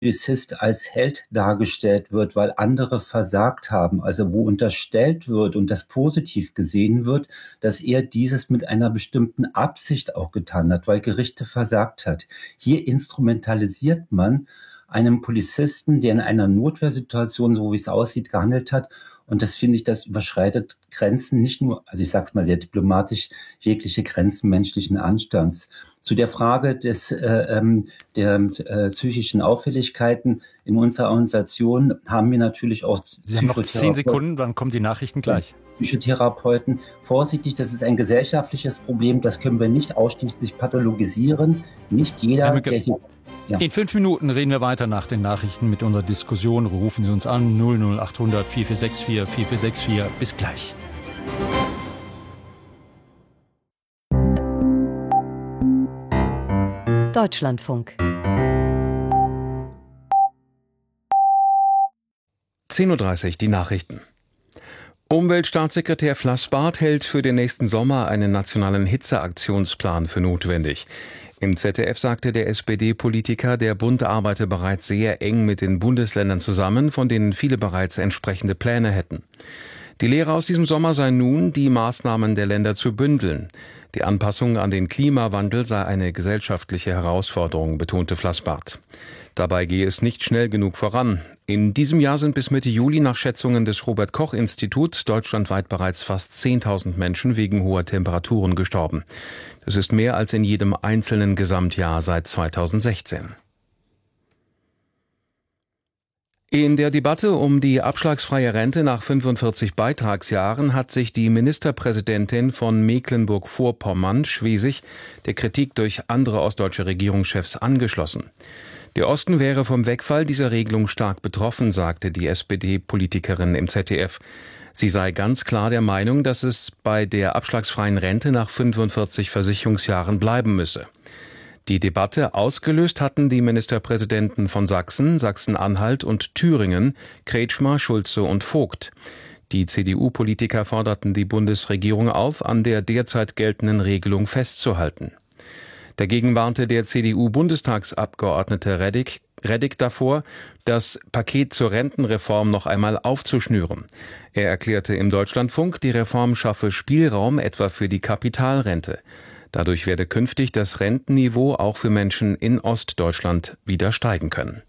Polizist als Held dargestellt wird, weil andere versagt haben, also wo unterstellt wird und das positiv gesehen wird, dass er dieses mit einer bestimmten Absicht auch getan hat, weil Gerichte versagt hat. Hier instrumentalisiert man einen Polizisten, der in einer Notwehrsituation, so wie es aussieht, gehandelt hat. Und das finde ich, das überschreitet Grenzen, nicht nur, also ich sage es mal sehr diplomatisch, jegliche Grenzen menschlichen Anstands. Zu der Frage der psychischen Auffälligkeiten in unserer Organisation haben wir natürlich auch Sie haben noch 10 Sekunden, dann kommen die Nachrichten gleich. Psychotherapeuten. Vorsichtig, das ist ein gesellschaftliches Problem, das können wir nicht ausschließlich pathologisieren. Nicht jeder, der hier... Ja. In 5 Minuten reden wir weiter nach den Nachrichten mit unserer Diskussion. Rufen Sie uns an 00800 4464 4464. Bis gleich. Deutschlandfunk. 10:30 Uhr die Nachrichten. Umweltstaatssekretär Flassbart hält für den nächsten Sommer einen nationalen Hitzeaktionsplan für notwendig. Im ZDF sagte der SPD-Politiker, der Bund arbeite bereits sehr eng mit den Bundesländern zusammen, von denen viele bereits entsprechende Pläne hätten. Die Lehre aus diesem Sommer sei nun, die Maßnahmen der Länder zu bündeln. Die Anpassung an den Klimawandel sei eine gesellschaftliche Herausforderung, betonte Flassbart. Dabei gehe es nicht schnell genug voran. In diesem Jahr sind bis Mitte Juli nach Schätzungen des Robert-Koch-Instituts deutschlandweit bereits fast 10.000 Menschen wegen hoher Temperaturen gestorben. Das ist mehr als in jedem einzelnen Gesamtjahr seit 2016. In der Debatte um die abschlagsfreie Rente nach 45 Beitragsjahren hat sich die Ministerpräsidentin von Mecklenburg-Vorpommern, Schwesig, der Kritik durch andere ostdeutsche Regierungschefs angeschlossen. Der Osten wäre vom Wegfall dieser Regelung stark betroffen, sagte die SPD-Politikerin im ZDF. Sie sei ganz klar der Meinung, dass es bei der abschlagsfreien Rente nach 45 Versicherungsjahren bleiben müsse. Die Debatte ausgelöst hatten die Ministerpräsidenten von Sachsen, Sachsen-Anhalt und Thüringen, Kretschmer, Schulze und Vogt. Die CDU-Politiker forderten die Bundesregierung auf, an der derzeit geltenden Regelung festzuhalten. Dagegen warnte der CDU-Bundestagsabgeordnete Reddick davor, das Paket zur Rentenreform noch einmal aufzuschnüren. Er erklärte im Deutschlandfunk, die Reform schaffe Spielraum etwa für die Kapitalrente. Dadurch werde künftig das Rentenniveau auch für Menschen in Ostdeutschland wieder steigen können.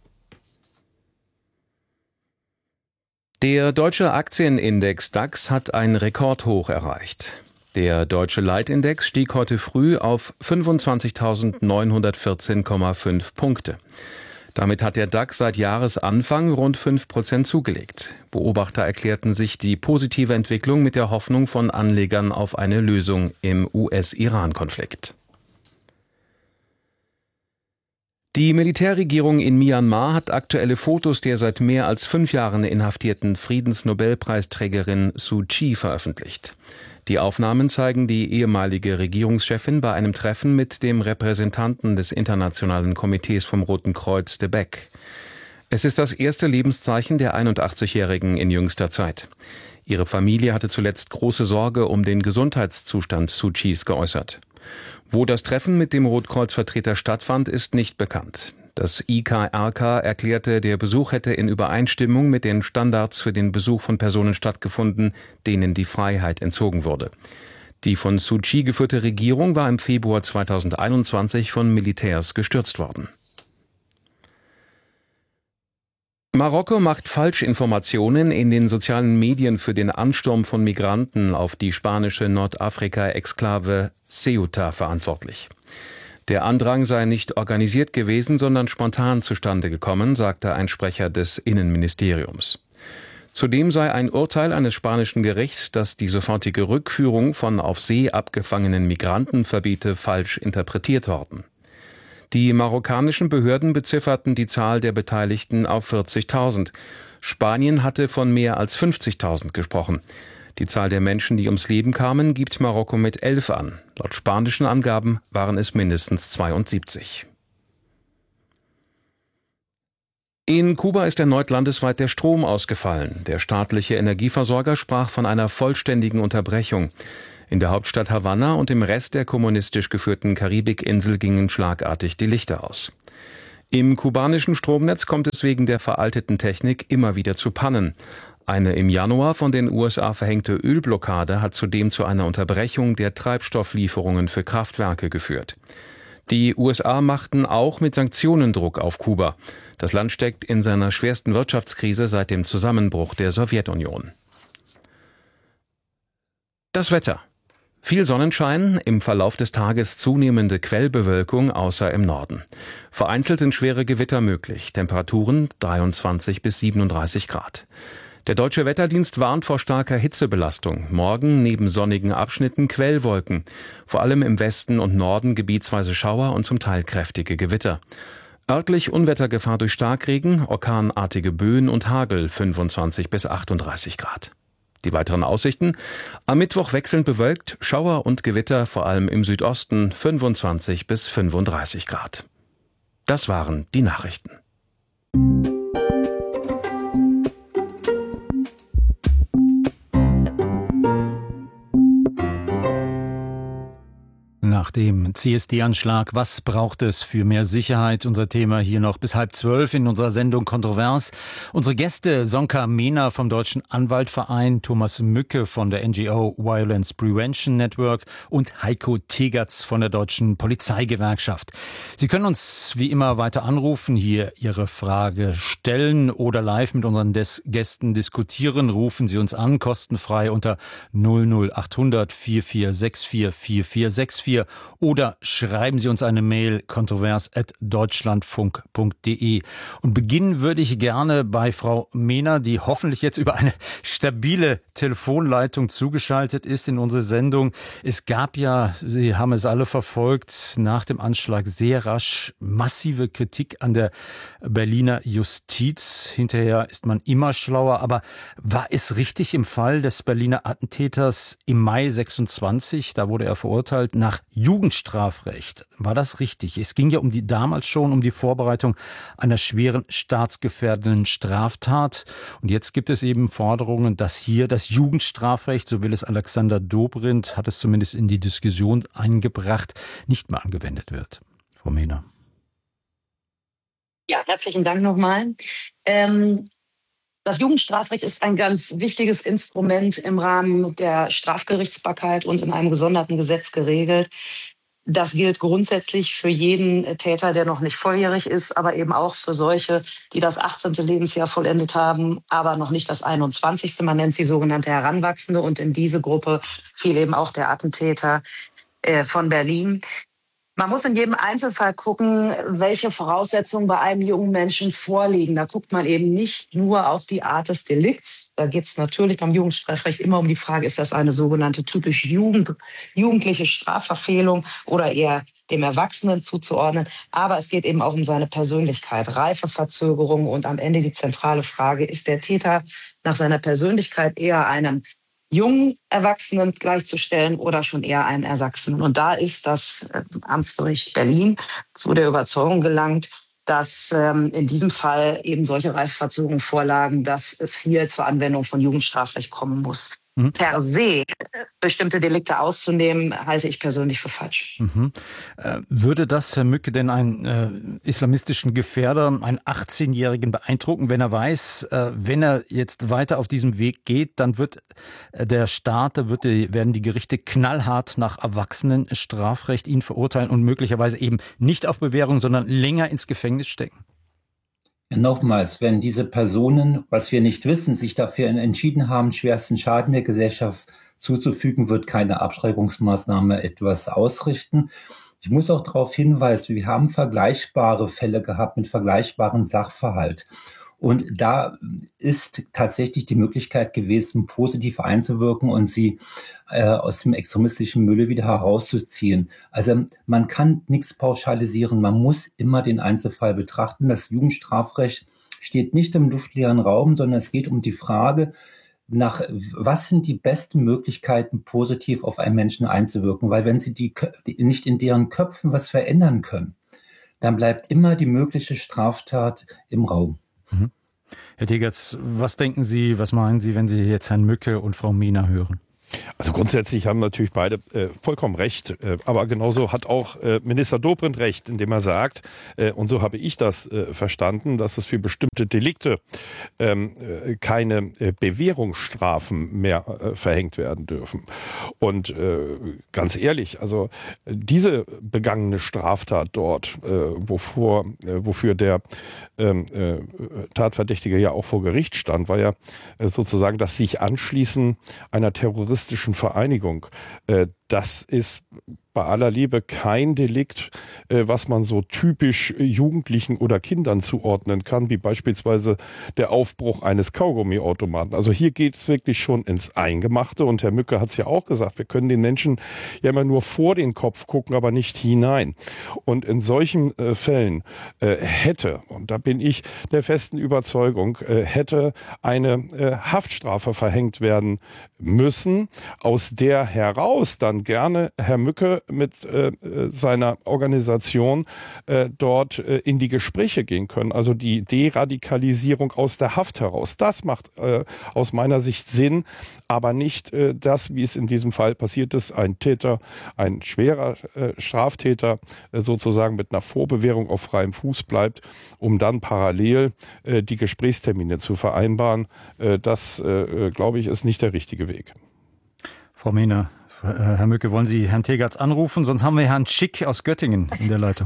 Der deutsche Aktienindex DAX hat ein Rekordhoch erreicht. Der deutsche Leitindex stieg heute früh auf 25.914,5 Punkte. Damit hat der DAX seit Jahresanfang rund 5% zugelegt. Beobachter erklärten sich die positive Entwicklung mit der Hoffnung von Anlegern auf eine Lösung im US-Iran-Konflikt. Die Militärregierung in Myanmar hat aktuelle Fotos der seit mehr als 5 Jahren inhaftierten Friedensnobelpreisträgerin Suu Kyi veröffentlicht. Die Aufnahmen zeigen die ehemalige Regierungschefin bei einem Treffen mit dem Repräsentanten des Internationalen Komitees vom Roten Kreuz de Beck. Es ist das erste Lebenszeichen der 81-Jährigen in jüngster Zeit. Ihre Familie hatte zuletzt große Sorge um den Gesundheitszustand Suu Kyis geäußert. Wo das Treffen mit dem Rotkreuzvertreter stattfand, ist nicht bekannt. Das IKRK erklärte, der Besuch hätte in Übereinstimmung mit den Standards für den Besuch von Personen stattgefunden, denen die Freiheit entzogen wurde. Die von Suu Kyi geführte Regierung war im Februar 2021 von Militärs gestürzt worden. Marokko macht Falschinformationen in den sozialen Medien für den Ansturm von Migranten auf die spanische Nordafrika-Exklave Ceuta verantwortlich. Der Andrang sei nicht organisiert gewesen, sondern spontan zustande gekommen, sagte ein Sprecher des Innenministeriums. Zudem sei ein Urteil eines spanischen Gerichts, das die sofortige Rückführung von auf See abgefangenen Migranten verbiete, falsch interpretiert worden. Die marokkanischen Behörden bezifferten die Zahl der Beteiligten auf 40.000. Spanien hatte von mehr als 50.000 gesprochen. Die Zahl der Menschen, die ums Leben kamen, gibt Marokko mit 11 an. Laut spanischen Angaben waren es mindestens 72. In Kuba ist erneut landesweit der Strom ausgefallen. Der staatliche Energieversorger sprach von einer vollständigen Unterbrechung. In der Hauptstadt Havanna und im Rest der kommunistisch geführten Karibikinsel gingen schlagartig die Lichter aus. Im kubanischen Stromnetz kommt es wegen der veralteten Technik immer wieder zu Pannen. Eine im Januar von den USA verhängte Ölblockade hat zudem zu einer Unterbrechung der Treibstofflieferungen für Kraftwerke geführt. Die USA machten auch mit Sanktionen Druck auf Kuba. Das Land steckt in seiner schwersten Wirtschaftskrise seit dem Zusammenbruch der Sowjetunion. Das Wetter. Viel Sonnenschein, im Verlauf des Tages zunehmende Quellbewölkung außer im Norden. Vereinzelt sind schwere Gewitter möglich, Temperaturen 23 bis 37 Grad. Der Deutsche Wetterdienst warnt vor starker Hitzebelastung. Morgen neben sonnigen Abschnitten Quellwolken. Vor allem im Westen und Norden gebietsweise Schauer und zum Teil kräftige Gewitter. Örtlich Unwettergefahr durch Starkregen, orkanartige Böen und Hagel 25 bis 38 Grad. Die weiteren Aussichten: am Mittwoch wechselnd bewölkt, Schauer und Gewitter vor allem im Südosten 25 bis 35 Grad. Das waren die Nachrichten. Nach dem CSD-Anschlag, was braucht es für mehr Sicherheit? Unser Thema hier noch bis 11:30 in unserer Sendung Kontrovers. Unsere Gäste: Sonka Mehner vom Deutschen Anwaltverein, Thomas Mücke von der NGO Violence Prevention Network und Heiko Tegerz von der Deutschen Polizeigewerkschaft. Sie können uns wie immer weiter anrufen, hier Ihre Frage stellen oder live mit unseren Gästen diskutieren. Rufen Sie uns an, kostenfrei unter 00800 4464 4464 oder schreiben Sie uns eine Mail kontrovers@deutschlandfunk.de. Und beginnen würde ich gerne bei Frau Mehner, die hoffentlich jetzt über eine stabile Telefonleitung zugeschaltet ist in unsere Sendung. Es gab ja, Sie haben es alle verfolgt, nach dem Anschlag sehr rasch massive Kritik an der Berliner Justiz. Hinterher ist man immer schlauer, aber war es richtig im Fall des Berliner Attentäters im Mai 26, da wurde er verurteilt, nach Jugendstrafrecht? War das richtig? Es ging ja damals schon um die Vorbereitung einer schweren staatsgefährdenden Straftat. Und jetzt gibt es eben Forderungen, dass hier das Jugendstrafrecht, so will es Alexander Dobrindt, hat es zumindest in die Diskussion eingebracht, nicht mehr angewendet wird. Frau Mehner. Ja, herzlichen Dank nochmal. Das Jugendstrafrecht ist ein ganz wichtiges Instrument im Rahmen der Strafgerichtsbarkeit und in einem gesonderten Gesetz geregelt. Das gilt grundsätzlich für jeden Täter, der noch nicht volljährig ist, aber eben auch für solche, die das 18. Lebensjahr vollendet haben, aber noch nicht das 21. Man nennt sie sogenannte Heranwachsende. Und in diese Gruppe fiel eben auch der Attentäter von Berlin. Man muss in jedem Einzelfall gucken, welche Voraussetzungen bei einem jungen Menschen vorliegen. Da guckt man eben nicht nur auf die Art des Delikts. Da geht es natürlich beim Jugendstrafrecht immer um die Frage, ist das eine sogenannte typisch jugendliche Strafverfehlung oder eher dem Erwachsenen zuzuordnen. Aber es geht eben auch um seine Persönlichkeit, Reifeverzögerung und am Ende die zentrale Frage, ist der Täter nach seiner Persönlichkeit eher einem jungen Erwachsenen gleichzustellen oder schon eher einem Erwachsenen. Und da ist das Amtsgericht Berlin zu der Überzeugung gelangt, dass in diesem Fall eben solche Reifeverzögerungen vorlagen, dass es hier zur Anwendung von Jugendstrafrecht kommen muss. Per se bestimmte Delikte auszunehmen, halte ich persönlich für falsch. Würde das, Herr Mücke, denn einen islamistischen Gefährder, einen 18-Jährigen beeindrucken, wenn er weiß, wenn er jetzt weiter auf diesem Weg geht, dann wird der Staat, werden die Gerichte knallhart nach Erwachsenenstrafrecht ihn verurteilen und möglicherweise eben nicht auf Bewährung, sondern länger ins Gefängnis stecken? Nochmals, wenn diese Personen, was wir nicht wissen, sich dafür entschieden haben, schwersten Schaden der Gesellschaft zuzufügen, wird keine Abschreckungsmaßnahme etwas ausrichten. Ich muss auch darauf hinweisen, wir haben vergleichbare Fälle gehabt mit vergleichbaren Sachverhalt. Und da ist tatsächlich die Möglichkeit gewesen, positiv einzuwirken und sie aus dem extremistischen Müll wieder herauszuziehen. Also man kann nichts pauschalisieren, man muss immer den Einzelfall betrachten. Das Jugendstrafrecht steht nicht im luftleeren Raum, sondern es geht um die Frage, was sind die besten Möglichkeiten, positiv auf einen Menschen einzuwirken. Weil wenn sie die nicht in deren Köpfen was verändern können, dann bleibt immer die mögliche Straftat im Raum. Herr Tegerz, was denken Sie, was meinen Sie, wenn Sie jetzt Herrn Mücke und Frau Mehner hören? Also grundsätzlich haben natürlich beide vollkommen recht, aber genauso hat auch Minister Dobrindt recht, indem er sagt, und so habe ich das verstanden, dass es für bestimmte Delikte keine Bewährungsstrafen mehr verhängt werden dürfen. Und ganz ehrlich, also diese begangene Straftat dort, wofür der Tatverdächtige ja auch vor Gericht stand, war ja sozusagen das sich anschließen einer terroristischen Vereinigung. Das ist bei aller Liebe kein Delikt, was man so typisch Jugendlichen oder Kindern zuordnen kann, wie beispielsweise der Aufbruch eines Kaugummiautomaten. Also hier geht es wirklich schon ins Eingemachte und Herr Mücke hat es ja auch gesagt, wir können den Menschen ja immer nur vor den Kopf gucken, aber nicht hinein. Und in solchen Fällen hätte, und da bin ich der festen Überzeugung, hätte eine Haftstrafe verhängt werden müssen, aus der heraus dann gerne Herr Mücke mit seiner Organisation dort in die Gespräche gehen können. Also die Deradikalisierung aus der Haft heraus. Das macht aus meiner Sicht Sinn, aber nicht das, wie es in diesem Fall passiert ist, ein Täter, ein schwerer Straftäter sozusagen mit einer Vorbewährung auf freiem Fuß bleibt, um dann parallel die Gesprächstermine zu vereinbaren. Das, glaube ich, ist nicht der richtige Weg. Frau Mehner, Herr Mücke, wollen Sie Herrn Tegerz anrufen? Sonst haben wir Herrn Schick aus Göttingen in der Leitung.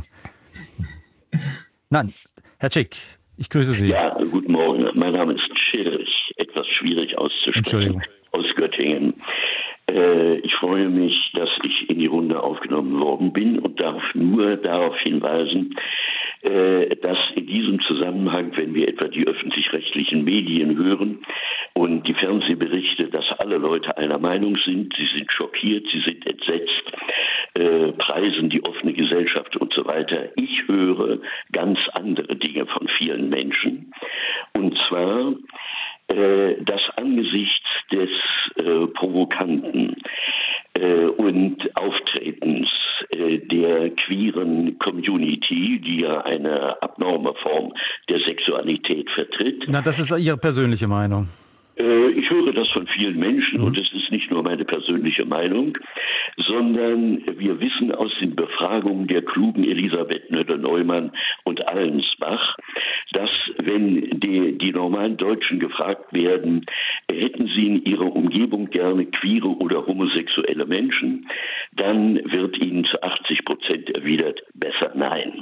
Nein, Herr Schick, ich grüße Sie. Ja, guten Morgen. Mein Name ist Schirch, etwas schwierig auszusprechen, Entschuldigung. Aus Göttingen. Ich freue mich, dass ich in die Runde aufgenommen worden bin und darf nur darauf hinweisen, dass in diesem Zusammenhang, wenn wir etwa die öffentlich-rechtlichen Medien hören und die Fernsehberichte, dass alle Leute einer Meinung sind, sie sind schockiert, sie sind entsetzt, preisen die offene Gesellschaft und so weiter. Ich höre ganz andere Dinge von vielen Menschen. Und zwar, dass angesichts des Provokanten und Auftretens der queeren Community, die ja eine abnorme Form der Sexualität vertritt. Na, das ist Ihre persönliche Meinung. Ich höre das von vielen Menschen und es ist nicht nur meine persönliche Meinung, sondern wir wissen aus den Befragungen der klugen Elisabeth Nödder-Neumann und Allensbach, dass wenn die normalen Deutschen gefragt werden, hätten sie in ihrer Umgebung gerne queere oder homosexuelle Menschen, dann wird ihnen zu 80% erwidert, besser nein.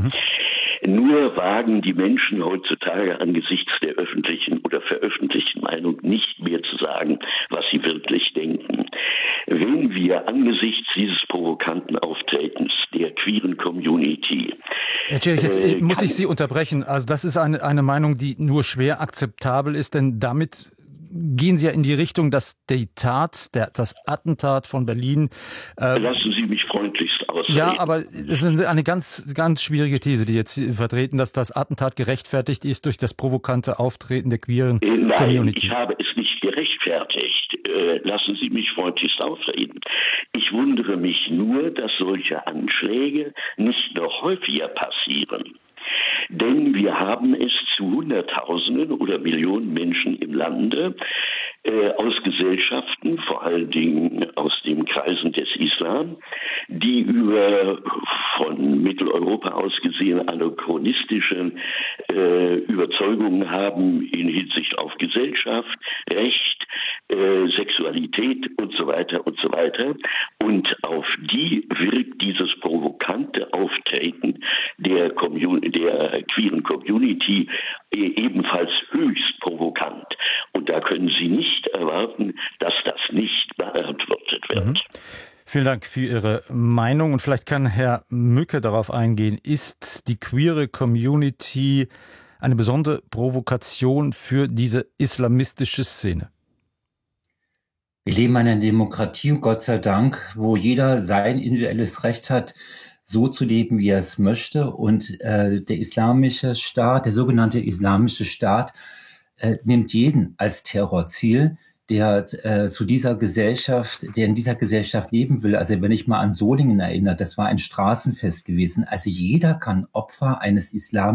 Nur wagen die Menschen heutzutage angesichts der öffentlichen oder veröffentlichten Meinung nicht mehr zu sagen, was sie wirklich denken. Wenn wir angesichts dieses provokanten Auftretens der queeren Community... Herr Tschirich, jetzt muss ich Sie unterbrechen. Also das ist eine Meinung, die nur schwer akzeptabel ist, denn damit gehen Sie ja in die Richtung, dass die Tat, das Attentat von Berlin... Lassen Sie mich freundlichst ausreden. Ja, aber es ist eine ganz, ganz schwierige These, die jetzt vertreten, dass das Attentat gerechtfertigt ist durch das provokante Auftreten der queeren Community. Nein, ich habe es nicht gerechtfertigt. Lassen Sie mich freundlichst ausreden. Ich wundere mich nur, dass solche Anschläge nicht noch häufiger passieren. Denn wir haben es zu Hunderttausenden oder Millionen Menschen im Lande aus Gesellschaften, vor allen Dingen aus den Kreisen des Islam, die über von Mitteleuropa aus gesehen anachronistische Überzeugungen haben in Hinsicht auf Gesellschaft, Recht, Sexualität und so weiter und so weiter. Und auf die wirkt dieses provokante Auftreten der queeren Community ebenfalls höchst provokant. Und da können Sie nicht erwarten, dass das nicht beantwortet wird. Mhm. Vielen Dank für Ihre Meinung. Und vielleicht kann Herr Mücke darauf eingehen. Ist die queere Community eine besondere Provokation für diese islamistische Szene? Wir leben in einer Demokratie, Gott sei Dank, wo jeder sein individuelles Recht hat, so zu leben, wie er es möchte. Und der islamische Staat, der sogenannte islamische Staat, nimmt jeden als Terrorziel, der zu dieser Gesellschaft, der in dieser Gesellschaft leben will. Also wenn ich mal an Solingen erinnere, das war ein Straßenfest gewesen. Also jeder kann Opfer eines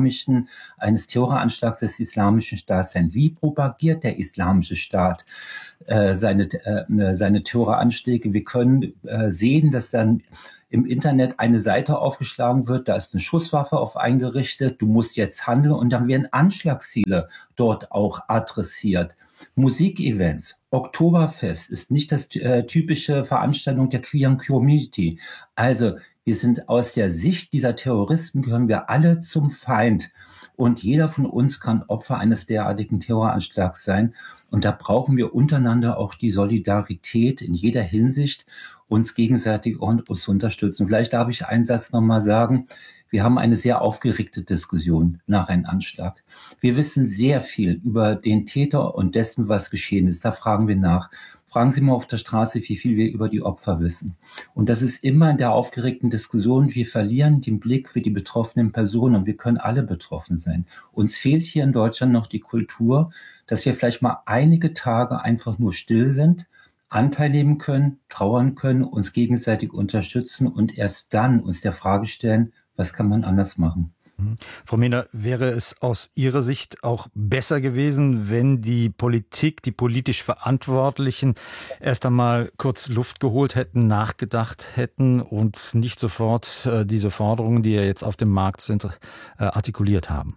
Terroranschlags des Islamischen Staats sein. Wie propagiert der Islamische Staat seine Terroranschläge? Wir können sehen, dass dann im Internet eine Seite aufgeschlagen wird, da ist eine Schusswaffe auf eingerichtet, du musst jetzt handeln, und dann werden Anschlagsziele dort auch adressiert. Musikevents, Oktoberfest ist nicht das typische Veranstaltung der queeren Community. Also wir sind aus der Sicht dieser Terroristen, gehören wir alle zum Feind. Und jeder von uns kann Opfer eines derartigen Terroranschlags sein. Und da brauchen wir untereinander auch die Solidarität in jeder Hinsicht, uns gegenseitig und uns unterstützen. Vielleicht darf ich einen Satz nochmal sagen. Wir haben eine sehr aufgeregte Diskussion nach einem Anschlag. Wir wissen sehr viel über den Täter und dessen, was geschehen ist. Da fragen wir nach. Fragen Sie mal auf der Straße, wie viel wir über die Opfer wissen. Und das ist immer in der aufgeregten Diskussion. Wir verlieren den Blick für die betroffenen Personen, und wir können alle betroffen sein. Uns fehlt hier in Deutschland noch die Kultur, dass wir vielleicht mal einige Tage einfach nur still sind, Anteil nehmen können, trauern können, uns gegenseitig unterstützen und erst dann uns der Frage stellen, was kann man anders machen? Frau Mehner, wäre es aus Ihrer Sicht auch besser gewesen, wenn die Politik, die politisch Verantwortlichen erst einmal kurz Luft geholt hätten, nachgedacht hätten und nicht sofort diese Forderungen, die ja jetzt auf dem Markt sind, artikuliert haben?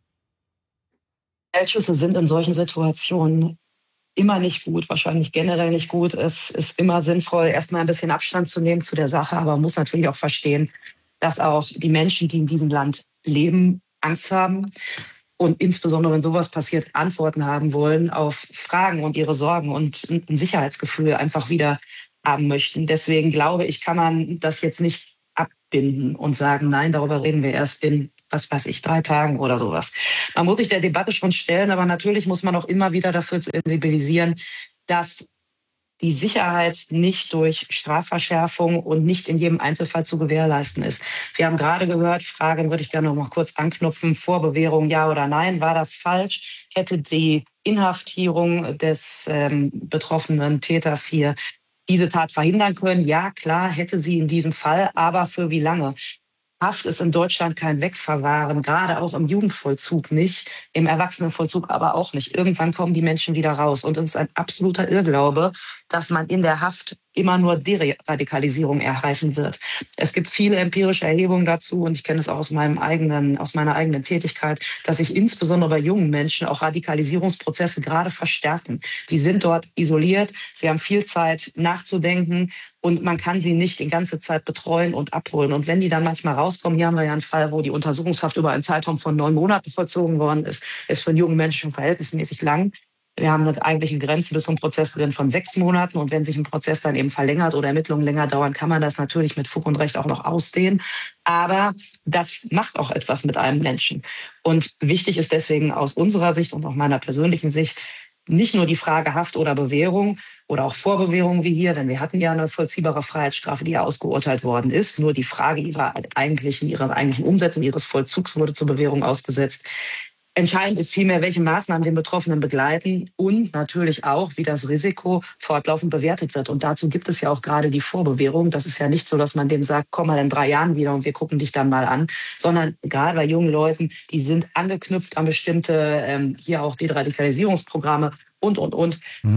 Schnellschüsse sind in solchen Situationen immer nicht gut, wahrscheinlich generell nicht gut. Es ist immer sinnvoll, erstmal ein bisschen Abstand zu nehmen zu der Sache, aber man muss natürlich auch verstehen, dass auch die Menschen, die in diesem Land leben, Angst haben und insbesondere, wenn sowas passiert, Antworten haben wollen auf Fragen und ihre Sorgen und ein Sicherheitsgefühl einfach wieder haben möchten. Deswegen glaube ich, kann man das jetzt nicht abbinden und sagen, nein, darüber reden wir erst in, 3 Tagen oder sowas. Man muss sich der Debatte schon stellen, aber natürlich muss man auch immer wieder dafür sensibilisieren, dass die Sicherheit nicht durch Strafverschärfung und nicht in jedem Einzelfall zu gewährleisten ist. Wir haben gerade gehört, Frage würde ich gerne noch mal kurz anknüpfen, Vorbewährung ja oder nein, war das falsch? Hätte die Inhaftierung des betroffenen Täters hier diese Tat verhindern können? Ja, klar, hätte sie in diesem Fall, aber für wie lange? Haft ist in Deutschland kein Wegverwahren, gerade auch im Jugendvollzug nicht, im Erwachsenenvollzug aber auch nicht. Irgendwann kommen die Menschen wieder raus. Und es ist ein absoluter Irrglaube, dass man in der Haft immer nur Deradikalisierung erreichen wird. Es gibt viele empirische Erhebungen dazu, und ich kenne es auch aus meiner eigenen Tätigkeit, dass sich insbesondere bei jungen Menschen auch Radikalisierungsprozesse gerade verstärken. Die sind dort isoliert, sie haben viel Zeit nachzudenken, und man kann sie nicht die ganze Zeit betreuen und abholen. Und wenn die dann manchmal rauskommen, hier haben wir ja einen Fall, wo die Untersuchungshaft über einen Zeitraum von 9 Monaten vollzogen worden ist für einen jungen Menschen schon verhältnismäßig lang. Wir haben eine eigentliche Grenze bis zum Prozessbeginn von 6 Monaten. Und wenn sich ein Prozess dann eben verlängert oder Ermittlungen länger dauern, kann man das natürlich mit Fug und Recht auch noch ausdehnen. Aber das macht auch etwas mit einem Menschen. Und wichtig ist deswegen aus unserer Sicht und auch meiner persönlichen Sicht nicht nur die Frage Haft oder Bewährung oder auch Vorbewährung wie hier, denn wir hatten ja eine vollziehbare Freiheitsstrafe, die ja ausgeurteilt worden ist. Nur die Frage ihrer eigentlichen Umsetzung, ihres Vollzugs wurde zur Bewährung ausgesetzt. Entscheidend ist vielmehr, welche Maßnahmen den Betroffenen begleiten und natürlich auch, wie das Risiko fortlaufend bewertet wird. Und dazu gibt es ja auch gerade die Vorbewährung. Das ist ja nicht so, dass man dem sagt, komm mal in 3 Jahren wieder und wir gucken dich dann mal an, sondern gerade bei jungen Leuten, die sind angeknüpft an bestimmte, hier auch Deradikalisierungsprogramme und. Und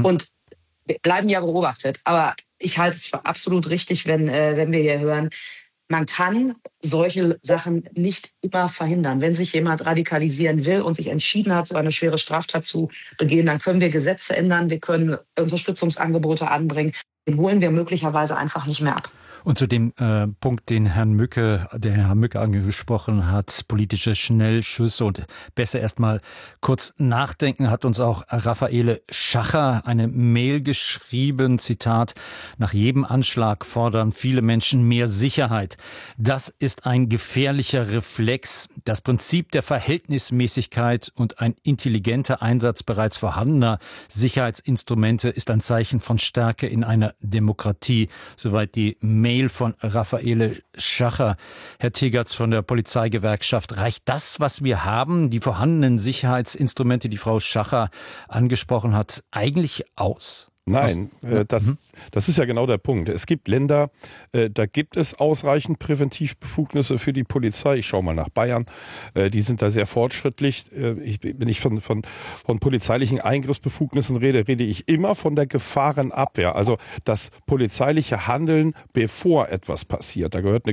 bleiben ja beobachtet. Aber ich halte es für absolut richtig, wenn wir hier hören, man kann solche Sachen nicht immer verhindern. Wenn sich jemand radikalisieren will und sich entschieden hat, so eine schwere Straftat zu begehen, dann können wir Gesetze ändern, wir können Unterstützungsangebote anbringen. Den holen wir möglicherweise einfach nicht mehr ab. Und zu dem Punkt, den Herr Mücke angesprochen hat, politische Schnellschüsse und besser erstmal kurz nachdenken, hat uns auch Raffaele Schacher eine Mail geschrieben, Zitat, nach jedem Anschlag fordern viele Menschen mehr Sicherheit. Das ist ein gefährlicher Reflex. Das Prinzip der Verhältnismäßigkeit und ein intelligenter Einsatz bereits vorhandener Sicherheitsinstrumente ist ein Zeichen von Stärke in einer Demokratie. Soweit die Mail von Raffaele Schacher. Herr Tegertz von der Polizeigewerkschaft, reicht das, was wir haben, die vorhandenen Sicherheitsinstrumente, die Frau Schacher angesprochen hat, eigentlich aus? Nein, das ist ja genau der Punkt. Es gibt Länder, da gibt es ausreichend Präventivbefugnisse für die Polizei. Ich schaue mal nach Bayern. Die sind da sehr fortschrittlich. Wenn ich von polizeilichen Eingriffsbefugnissen rede ich immer von der Gefahrenabwehr. Also das polizeiliche Handeln, bevor etwas passiert. Da gehört eine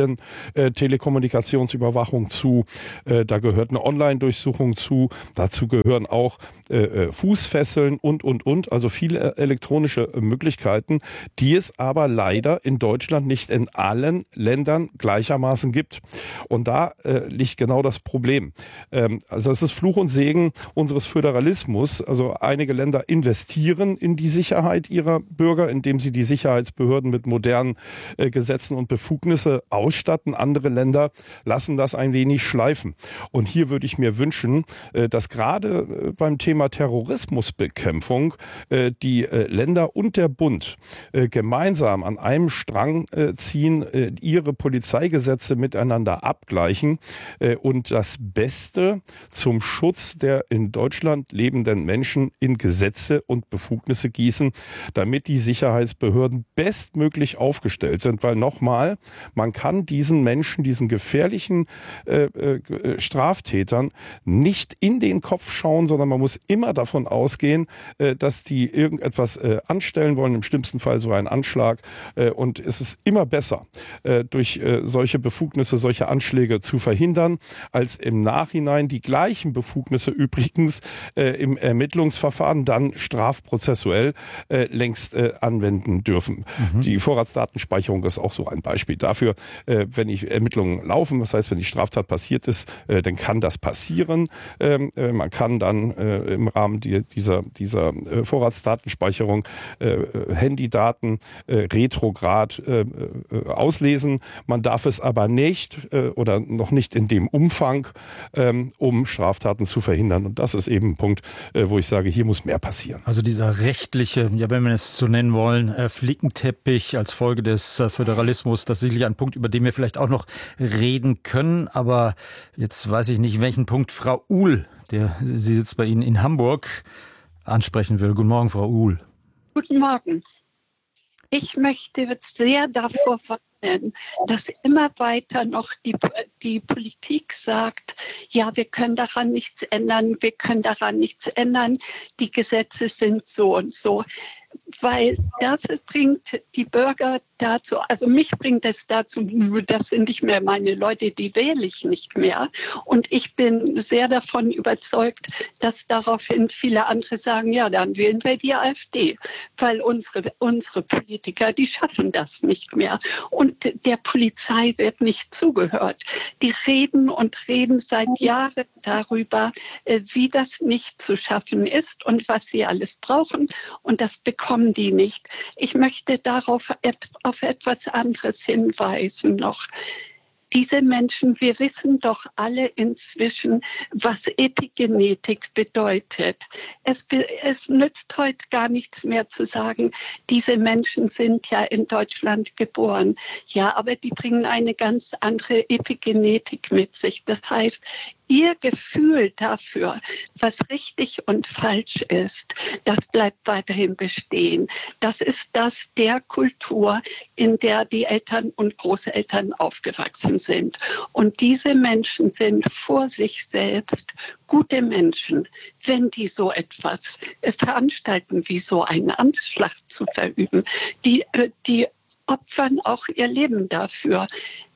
Quellen-Telekommunikationsüberwachung zu. Da gehört eine Online-Durchsuchung zu. Dazu gehören auch Fußfesseln und. Also viele elektronische Möglichkeiten, die es aber leider in Deutschland nicht in allen Ländern gleichermaßen gibt. Und da liegt genau das Problem. Also es ist Fluch und Segen unseres Föderalismus. Also einige Länder investieren in die Sicherheit ihrer Bürger, indem sie die Sicherheitsbehörden mit modernen Gesetzen und Befugnisse ausstatten. Andere Länder lassen das ein wenig schleifen. Und hier würde ich mir wünschen, dass gerade beim Thema Terrorismusbekämpfung die Länder und der Bund gemeinsam an einem Strang ziehen, ihre Polizeigesetze miteinander abgleichen und das Beste zum Schutz der in Deutschland lebenden Menschen in Gesetze und Befugnisse gießen, damit die Sicherheitsbehörden bestmöglich aufgestellt sind. Weil nochmal, man kann diesen Menschen, diesen gefährlichen Straftätern nicht in den Kopf schauen, sondern man muss immer davon ausgehen, dass die irgendetwas anstellen wollen, im schlimmsten Fall so einen Anschlag. Und es ist immer besser, durch solche Befugnisse, solche Anschläge zu verhindern, als im Nachhinein die gleichen Befugnisse übrigens im Ermittlungsverfahren dann strafprozessuell längst anwenden dürfen. Die Vorratsdatenspeicherung ist auch so ein Beispiel dafür. Wenn Ermittlungen laufen, das heißt, wenn die Straftat passiert ist, dann kann das passieren. Man kann dann im Rahmen dieser Vorratsdatenspeicherung Handydaten retrograd auslesen. Man darf es aber nicht oder noch nicht in dem Umfang, um Straftaten zu verhindern. Und das ist eben ein Punkt, wo ich sage, hier muss mehr passieren. Also dieser rechtliche, ja, wenn wir es so nennen wollen, Flickenteppich als Folge des Föderalismus, das ist sicherlich ein Punkt, über den wir vielleicht auch noch reden können. Aber jetzt weiß ich nicht, welchen Punkt Frau Uhl, sie sitzt bei Ihnen in Hamburg, ansprechen will. Guten Morgen, Frau Uhl. Guten Morgen. Ich möchte sehr davor warnen, dass immer weiter noch die Politik sagt, ja, wir können daran nichts ändern, die Gesetze sind so und so. Weil das bringt die Bürger dazu, also mich bringt es dazu, das sind nicht mehr meine Leute, die wähle ich nicht mehr. Und ich bin sehr davon überzeugt, dass daraufhin viele andere sagen, ja, dann wählen wir die AfD. Weil unsere Politiker, die schaffen das nicht mehr. Und der Polizei wird nicht zugehört. Die reden und reden seit Jahren darüber, wie das nicht zu schaffen ist und was sie alles brauchen. Und das bekommen die nicht. Ich möchte darauf auf etwas anderes hinweisen noch. Diese Menschen, wir wissen doch alle inzwischen, was Epigenetik bedeutet. Es nützt heute gar nichts mehr zu sagen, diese Menschen sind ja in Deutschland geboren. Ja, aber die bringen eine ganz andere Epigenetik mit sich. Das heißt, ihr Gefühl dafür, was richtig und falsch ist, das bleibt weiterhin bestehen. Das ist das der Kultur, in der die Eltern und Großeltern aufgewachsen sind. Und diese Menschen sind vor sich selbst gute Menschen, wenn die so etwas veranstalten, wie so einen Anschlag zu verüben. Die opfern auch ihr Leben dafür.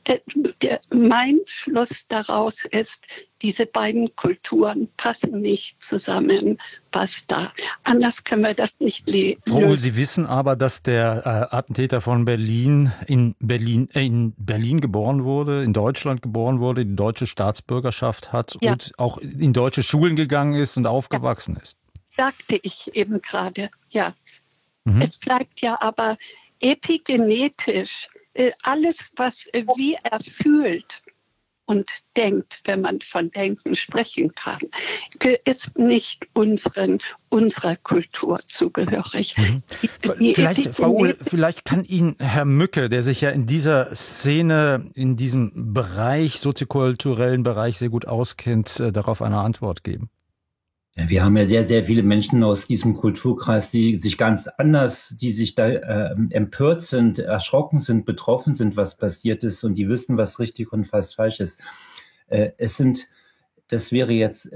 Mein Schluss daraus ist, diese beiden Kulturen passen nicht zusammen. Basta. Anders können wir das nicht lösen. Frau Uhl, Sie wissen aber, dass der Attentäter von Berlin in Berlin geboren wurde, in Deutschland geboren wurde, die deutsche Staatsbürgerschaft hat und auch in deutsche Schulen gegangen ist und aufgewachsen ist. Sagte ich eben gerade, ja. Es bleibt ja aber epigenetisch alles, was wie er fühlt und denkt, wenn man von Denken sprechen kann, ist nicht unserer Kultur zugehörig. Vielleicht, Frau Uhl, vielleicht kann Ihnen Herr Mücke, der sich ja in dieser Szene, in diesem Bereich, soziokulturellen Bereich sehr gut auskennt, darauf eine Antwort geben. Ja, wir haben ja sehr, sehr viele Menschen aus diesem Kulturkreis, die sich ganz anders, die sich da empört sind, erschrocken sind, betroffen sind, was passiert ist, und die wissen, was richtig und was falsch ist. Das wäre jetzt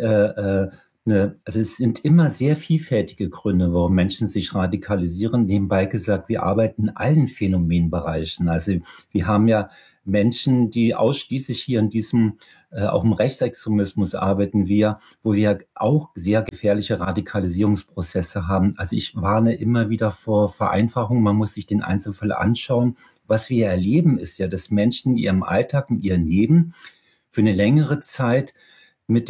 also es sind immer sehr vielfältige Gründe, warum Menschen sich radikalisieren. Nebenbei gesagt, wir arbeiten in allen Phänomenbereichen. Also wir haben ja Menschen, die ausschließlich hier in diesem, auch im Rechtsextremismus arbeiten wir, wo wir auch sehr gefährliche Radikalisierungsprozesse haben. Also ich warne immer wieder vor Vereinfachung. Man muss sich den Einzelfall anschauen. Was wir erleben, ist ja, dass Menschen in ihrem Alltag, in ihrem Leben für eine längere Zeit mit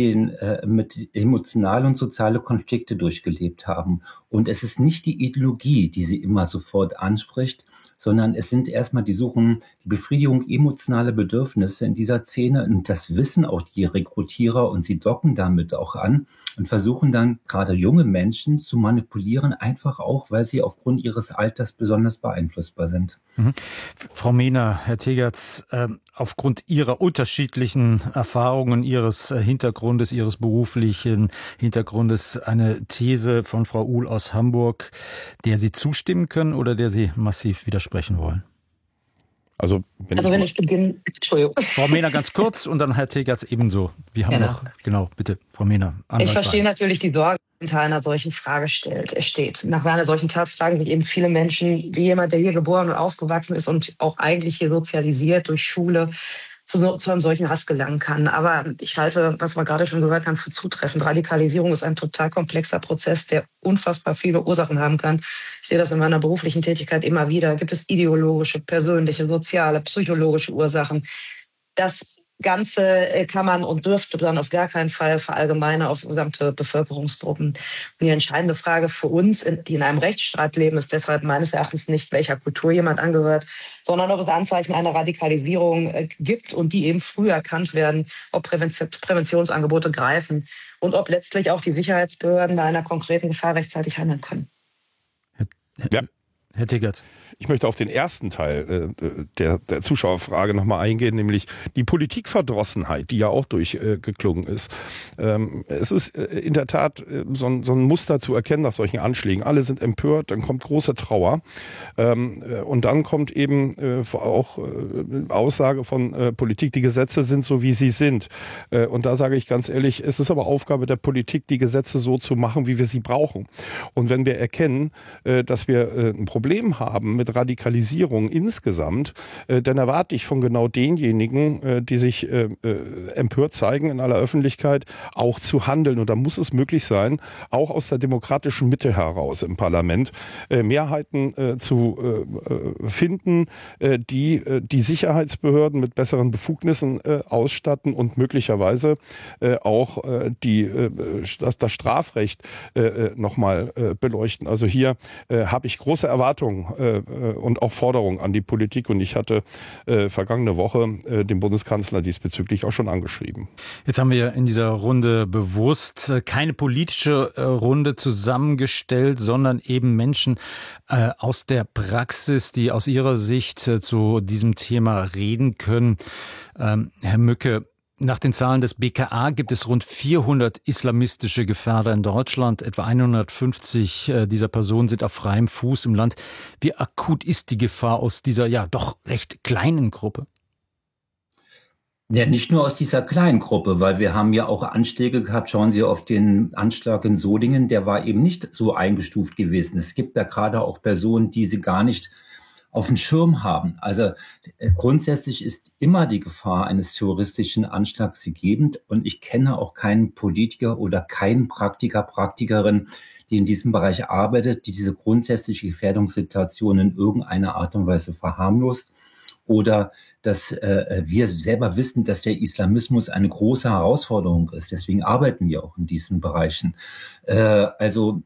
emotionale und soziale Konflikte durchgelebt haben. Und es ist nicht die Ideologie, die sie immer sofort anspricht, sondern es sind erstmal die Befriedigung emotionaler Bedürfnisse in dieser Szene. Und das wissen auch die Rekrutierer, und sie docken damit auch an und versuchen dann gerade junge Menschen zu manipulieren, einfach auch, weil sie aufgrund ihres Alters besonders beeinflussbar sind. Mhm. Frau Mehner, Herr Tegerz, aufgrund Ihrer unterschiedlichen Erfahrungen, Ihres Hintergrundes, Ihres beruflichen Hintergrundes, eine These von Frau Uhl aus Hamburg, der Sie zustimmen können oder der Sie massiv widersprechen wollen? Also wenn ich beginne, Entschuldigung. Frau Mehner ganz kurz und dann Herr Tegerz ebenso. Wir haben genau, bitte, Frau Mehner. Ich verstehe natürlich die Sorge, die hinter einer solchen Frage steht. Nach einer solchen Tat fragen sich eben viele Menschen, wie jemand, der hier geboren und aufgewachsen ist und auch eigentlich hier sozialisiert durch Schule, zu einem solchen Hass gelangen kann. Aber ich halte, was wir gerade schon gehört haben, für zutreffend. Radikalisierung ist ein total komplexer Prozess, der unfassbar viele Ursachen haben kann. Ich sehe das in meiner beruflichen Tätigkeit immer wieder. Gibt es ideologische, persönliche, soziale, psychologische Ursachen? Das Ganze kann man und dürfte dann auf gar keinen Fall verallgemeinern auf gesamte Bevölkerungsgruppen. Und die entscheidende Frage für uns, die in einem Rechtsstaat leben, ist deshalb meines Erachtens nicht, welcher Kultur jemand angehört, sondern ob es Anzeichen einer Radikalisierung gibt und die eben früh erkannt werden, ob Präventionsangebote greifen und ob letztlich auch die Sicherheitsbehörden bei einer konkreten Gefahr rechtzeitig handeln können. Ja. Herr Tegerz. Ich möchte auf den ersten Teil der Zuschauerfrage nochmal eingehen, nämlich die Politikverdrossenheit, die ja auch durchgeklungen ist. Es ist in der Tat so ein Muster zu erkennen nach solchen Anschlägen. Alle sind empört, dann kommt große Trauer und dann kommt eben auch Aussage von Politik, die Gesetze sind so, wie sie sind. Und da sage ich ganz ehrlich, es ist aber Aufgabe der Politik, die Gesetze so zu machen, wie wir sie brauchen. Und wenn wir erkennen, dass wir ein Problem haben mit Radikalisierung insgesamt, dann erwarte ich von genau denjenigen, die sich empört zeigen in aller Öffentlichkeit, auch zu handeln. Und da muss es möglich sein, auch aus der demokratischen Mitte heraus im Parlament Mehrheiten zu finden, die die Sicherheitsbehörden mit besseren Befugnissen ausstatten und möglicherweise auch das Strafrecht nochmal beleuchten. Also hier habe ich große Erwartungen und auch Forderungen an die Politik. Und ich hatte vergangene Woche den Bundeskanzler diesbezüglich auch schon angeschrieben. Jetzt haben wir in dieser Runde bewusst keine politische Runde zusammengestellt, sondern eben Menschen aus der Praxis, die aus ihrer Sicht zu diesem Thema reden können. Herr Mücke, nach den Zahlen des BKA gibt es rund 400 islamistische Gefährder in Deutschland. Etwa 150 dieser Personen sind auf freiem Fuß im Land. Wie akut ist die Gefahr aus dieser ja doch recht kleinen Gruppe? Ja, nicht nur aus dieser kleinen Gruppe, weil wir haben ja auch Anschläge gehabt. Schauen Sie auf den Anschlag in Solingen, der war eben nicht so eingestuft gewesen. Es gibt da gerade auch Personen, die sie gar nicht auf dem Schirm haben. Also grundsätzlich ist immer die Gefahr eines terroristischen Anschlags gegeben, und ich kenne auch keinen Politiker oder keinen Praktikerin, die in diesem Bereich arbeitet, die diese grundsätzliche Gefährdungssituation in irgendeiner Art und Weise verharmlost. Oder dass wir selber wissen, dass der Islamismus eine große Herausforderung ist. Deswegen arbeiten wir auch in diesen Bereichen. Also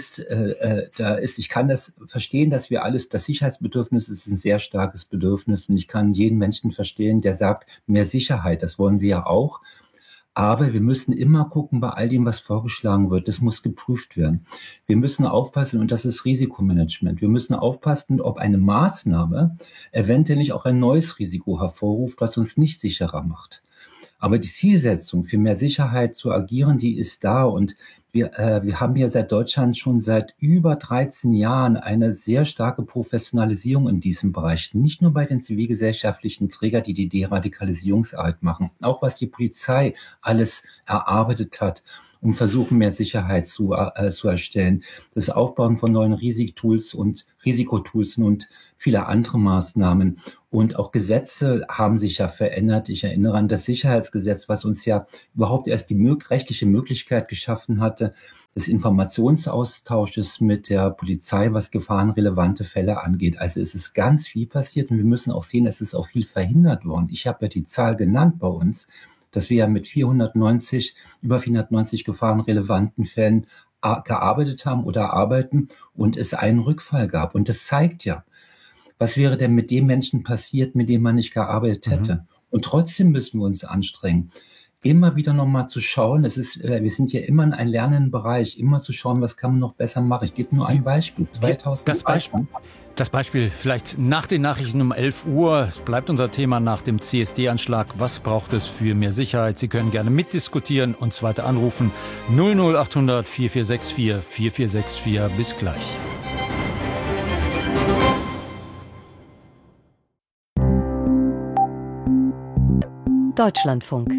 ich kann das verstehen, dass wir alles, das Sicherheitsbedürfnis ist ein sehr starkes Bedürfnis. Und ich kann jeden Menschen verstehen, der sagt, mehr Sicherheit, das wollen wir ja auch. Aber wir müssen immer gucken bei all dem, was vorgeschlagen wird. Das muss geprüft werden. Wir müssen aufpassen, und das ist Risikomanagement. Wir müssen aufpassen, ob eine Maßnahme eventuell nicht auch ein neues Risiko hervorruft, was uns nicht sicherer macht. Aber die Zielsetzung, für mehr Sicherheit zu agieren, die ist da. Und Wir haben hier seit Deutschland schon seit über 13 Jahren eine sehr starke Professionalisierung in diesem Bereich. Nicht nur bei den zivilgesellschaftlichen Trägern, die die Deradikalisierungsarbeit machen, auch was die Polizei alles erarbeitet hat, um versuchen, mehr Sicherheit zu erstellen. Das Aufbauen von neuen Risikotools und viele andere Maßnahmen. Und auch Gesetze haben sich ja verändert. Ich erinnere an das Sicherheitsgesetz, was uns ja überhaupt erst die rechtliche Möglichkeit geschaffen hatte, des Informationsaustausches mit der Polizei, was gefahrenrelevante Fälle angeht. Also es ist ganz viel passiert und wir müssen auch sehen, es ist auch viel verhindert worden. Ich habe ja die Zahl genannt bei uns, dass wir ja mit über 490 gefahrenrelevanten Fällen gearbeitet haben oder arbeiten und es einen Rückfall gab. Und das zeigt ja, was wäre denn mit dem Menschen passiert, mit dem man nicht gearbeitet hätte? Und trotzdem müssen wir uns anstrengen, immer wieder nochmal zu schauen. Wir sind ja immer in einem lernenden Bereich, immer zu schauen, was kann man noch besser machen. Ich gebe nur ein Beispiel. 2013. Das Beispiel vielleicht nach den Nachrichten um 11 Uhr. Es bleibt unser Thema nach dem CSD-Anschlag. Was braucht es für mehr Sicherheit? Sie können gerne mitdiskutieren, uns weiter anrufen. 00800 4464 4464. Bis gleich. Deutschlandfunk.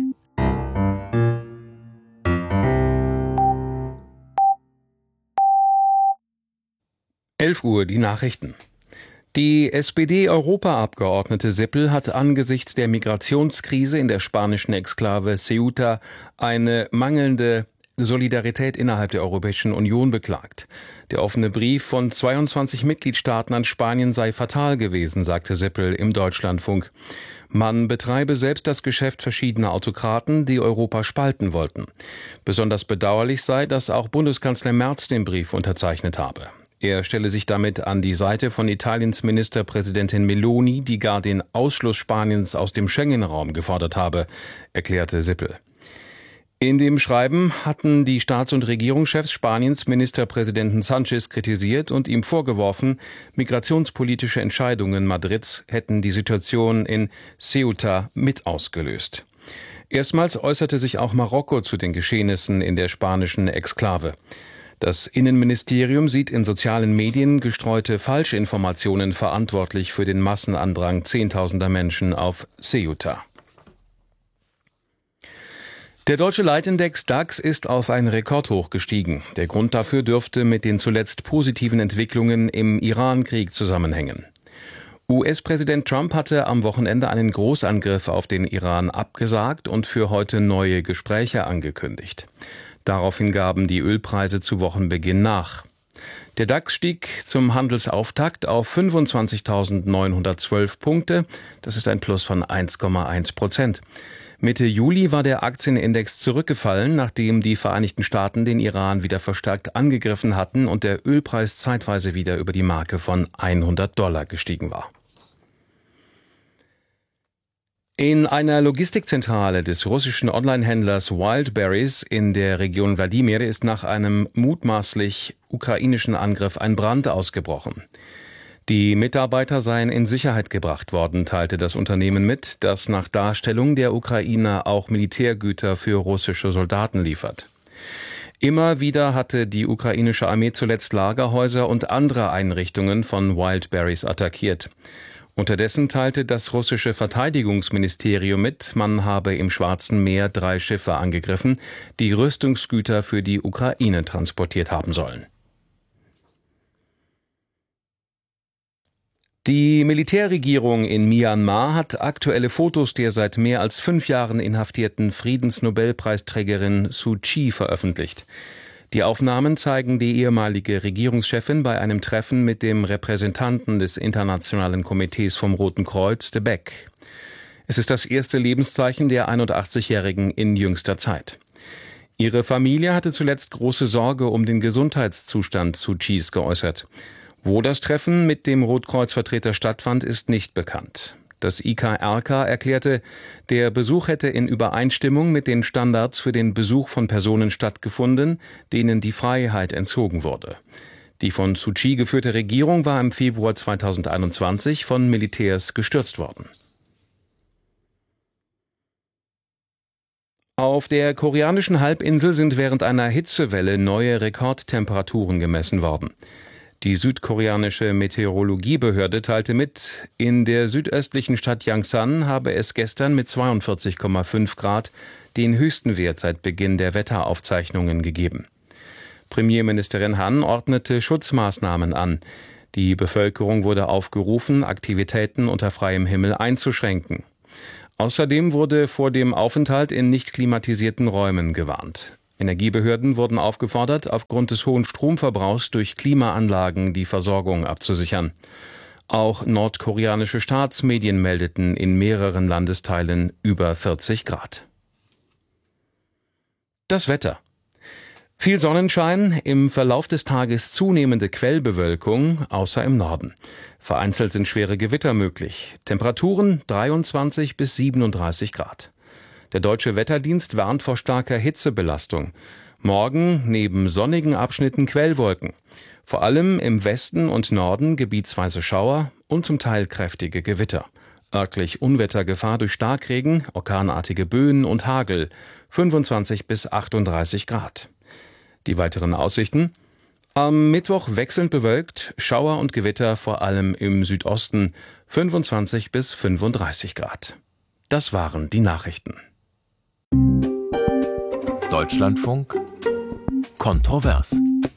Uhr, die Nachrichten. Die SPD-Europaabgeordnete Sippel hat angesichts der Migrationskrise in der spanischen Exklave Ceuta eine mangelnde Solidarität innerhalb der Europäischen Union beklagt. Der offene Brief von 22 Mitgliedstaaten an Spanien sei fatal gewesen, sagte Sippel im Deutschlandfunk. Man betreibe selbst das Geschäft verschiedener Autokraten, die Europa spalten wollten. Besonders bedauerlich sei, dass auch Bundeskanzler Merz den Brief unterzeichnet habe. Er stelle sich damit an die Seite von Italiens Ministerpräsidentin Meloni, die gar den Ausschluss Spaniens aus dem Schengen-Raum gefordert habe, erklärte Sippel. In dem Schreiben hatten die Staats- und Regierungschefs Spaniens Ministerpräsidenten Sánchez kritisiert und ihm vorgeworfen, migrationspolitische Entscheidungen Madrids hätten die Situation in Ceuta mit ausgelöst. Erstmals äußerte sich auch Marokko zu den Geschehnissen in der spanischen Exklave. Das Innenministerium sieht in sozialen Medien gestreute Falschinformationen verantwortlich für den Massenandrang Zehntausender Menschen auf Ceuta. Der deutsche Leitindex DAX ist auf ein Rekordhoch gestiegen. Der Grund dafür dürfte mit den zuletzt positiven Entwicklungen im Iran-Krieg zusammenhängen. US-Präsident Trump hatte am Wochenende einen Großangriff auf den Iran abgesagt und für heute neue Gespräche angekündigt. Daraufhin gaben die Ölpreise zu Wochenbeginn nach. Der DAX stieg zum Handelsauftakt auf 25.912 Punkte. Das ist ein Plus von 1,1%. Mitte Juli war der Aktienindex zurückgefallen, nachdem die Vereinigten Staaten den Iran wieder verstärkt angegriffen hatten und der Ölpreis zeitweise wieder über die Marke von $100 gestiegen war. In einer Logistikzentrale des russischen Onlinehändlers Wildberries in der Region Wladimir ist nach einem mutmaßlich ukrainischen Angriff ein Brand ausgebrochen. Die Mitarbeiter seien in Sicherheit gebracht worden, teilte das Unternehmen mit, das nach Darstellung der Ukrainer auch Militärgüter für russische Soldaten liefert. Immer wieder hatte die ukrainische Armee zuletzt Lagerhäuser und andere Einrichtungen von Wildberries attackiert. Unterdessen teilte das russische Verteidigungsministerium mit, man habe im Schwarzen Meer 3 Schiffe angegriffen, die Rüstungsgüter für die Ukraine transportiert haben sollen. Die Militärregierung in Myanmar hat aktuelle Fotos der seit mehr als 5 Jahren inhaftierten Friedensnobelpreisträgerin Suu Kyi veröffentlicht. Die Aufnahmen zeigen die ehemalige Regierungschefin bei einem Treffen mit dem Repräsentanten des Internationalen Komitees vom Roten Kreuz, de Beck. Es ist das erste Lebenszeichen der 81-Jährigen in jüngster Zeit. Ihre Familie hatte zuletzt große Sorge um den Gesundheitszustand Suu Kyis geäußert. Wo das Treffen mit dem Rotkreuzvertreter stattfand, ist nicht bekannt. Das IKRK erklärte, der Besuch hätte in Übereinstimmung mit den Standards für den Besuch von Personen stattgefunden, denen die Freiheit entzogen wurde. Die von Suu Kyi geführte Regierung war im Februar 2021 von Militärs gestürzt worden. Auf der koreanischen Halbinsel sind während einer Hitzewelle neue Rekordtemperaturen gemessen worden. Die südkoreanische Meteorologiebehörde teilte mit, in der südöstlichen Stadt Yangsan habe es gestern mit 42,5 Grad den höchsten Wert seit Beginn der Wetteraufzeichnungen gegeben. Premierministerin Han ordnete Schutzmaßnahmen an. Die Bevölkerung wurde aufgerufen, Aktivitäten unter freiem Himmel einzuschränken. Außerdem wurde vor dem Aufenthalt in nicht klimatisierten Räumen gewarnt. Energiebehörden wurden aufgefordert, aufgrund des hohen Stromverbrauchs durch Klimaanlagen die Versorgung abzusichern. Auch nordkoreanische Staatsmedien meldeten in mehreren Landesteilen über 40 Grad. Das Wetter. Viel Sonnenschein, im Verlauf des Tages zunehmende Quellbewölkung, außer im Norden. Vereinzelt sind schwere Gewitter möglich. Temperaturen 23 bis 37 Grad. Der Deutsche Wetterdienst warnt vor starker Hitzebelastung. Morgen neben sonnigen Abschnitten Quellwolken. Vor allem im Westen und Norden gebietsweise Schauer und zum Teil kräftige Gewitter. Örtlich Unwettergefahr durch Starkregen, orkanartige Böen und Hagel. 25 bis 38 Grad. Die weiteren Aussichten: Am Mittwoch wechselnd bewölkt, Schauer und Gewitter vor allem im Südosten, 25 bis 35 Grad. Das waren die Nachrichten. Deutschlandfunk kontrovers.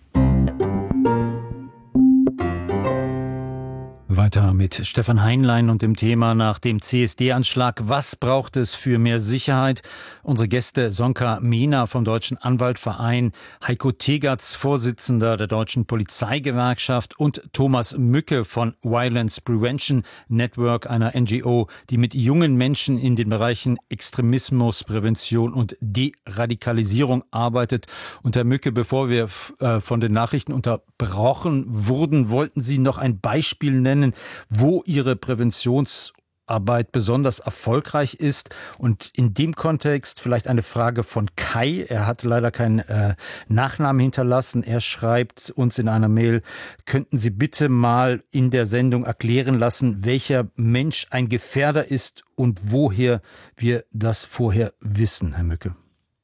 Weiter mit Stefan Heinlein und dem Thema nach dem CSD-Anschlag. Was braucht es für mehr Sicherheit? Unsere Gäste Sonka Mehner vom Deutschen Anwaltverein, Heiko Tegertz, Vorsitzender der Deutschen Polizeigewerkschaft und Thomas Mücke von Violence Prevention Network, einer NGO, die mit jungen Menschen in den Bereichen Extremismus, Prävention und Deradikalisierung arbeitet. Und Herr Mücke, bevor wir von den Nachrichten unterbrochen wurden, wollten Sie noch ein Beispiel nennen, wo Ihre Präventionsarbeit besonders erfolgreich ist. Und in dem Kontext vielleicht eine Frage von Kai. Er hat leider keinen Nachnamen hinterlassen. Er schreibt uns in einer Mail: Könnten Sie bitte mal in der Sendung erklären lassen, welcher Mensch ein Gefährder ist und woher wir das vorher wissen, Herr Mücke?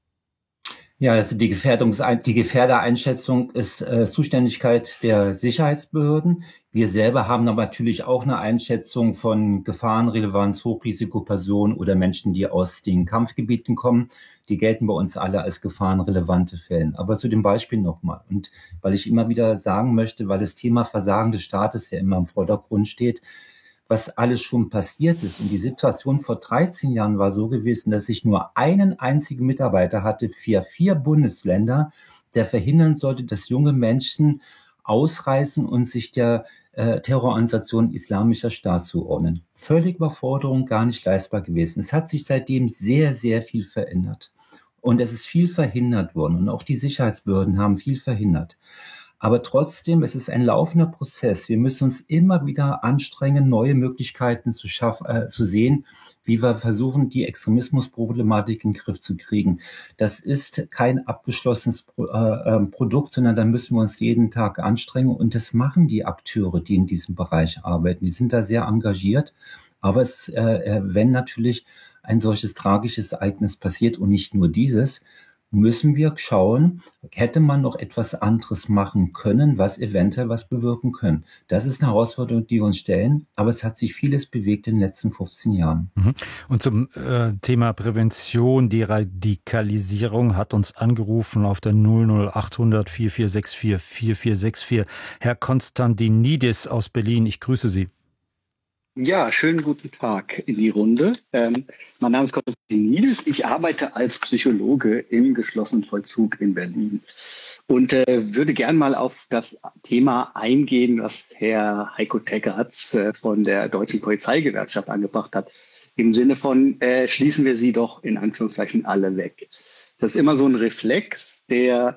Ja, also die Gefährdereinschätzung ist Zuständigkeit der Sicherheitsbehörden. Wir selber haben aber natürlich auch eine Einschätzung von Gefahrenrelevanz, Hochrisikopersonen oder Menschen, die aus den Kampfgebieten kommen. Die gelten bei uns alle als gefahrenrelevante Fälle. Aber zu dem Beispiel nochmal. Und weil ich immer wieder sagen möchte, weil das Thema Versagen des Staates ja immer im Vordergrund steht, was alles schon passiert ist. Und die Situation vor 13 Jahren war so gewesen, dass ich nur einen einzigen Mitarbeiter hatte für 4 Bundesländer, der verhindern sollte, dass junge Menschen ausreisen und sich der Terrororganisation Islamischer Staat zuordnen. Völlig Überforderung, gar nicht leistbar gewesen. Es hat sich seitdem sehr, sehr viel verändert. Und es ist viel verhindert worden. Und auch die Sicherheitsbehörden haben viel verhindert. Aber trotzdem, es ist ein laufender Prozess. Wir müssen uns immer wieder anstrengen, neue Möglichkeiten zu sehen, wie wir versuchen, die Extremismusproblematik in den Griff zu kriegen. Das ist kein abgeschlossenes Produkt, sondern da müssen wir uns jeden Tag anstrengen. Und das machen die Akteure, die in diesem Bereich arbeiten. Die sind da sehr engagiert. Aber wenn natürlich ein solches tragisches Ereignis passiert und nicht nur dieses, müssen wir schauen, hätte man noch etwas anderes machen können, was eventuell was bewirken können. Das ist eine Herausforderung, die wir uns stellen, aber es hat sich vieles bewegt in den letzten 15 Jahren. Und zum Thema Prävention, Deradikalisierung hat uns angerufen auf der 00800 4464 4464 Herr Konstantinidis aus Berlin. Ich grüße Sie. Ja, schönen guten Tag in die Runde. Mein Name ist Konstantinidis. Ich arbeite als Psychologe im geschlossenen Vollzug in Berlin und würde gern mal auf das Thema eingehen, was Herr Heiko Tegertz von der Deutschen Polizeigewerkschaft angebracht hat. Im Sinne von, schließen wir sie doch in Anführungszeichen alle weg. Das ist immer so ein Reflex, der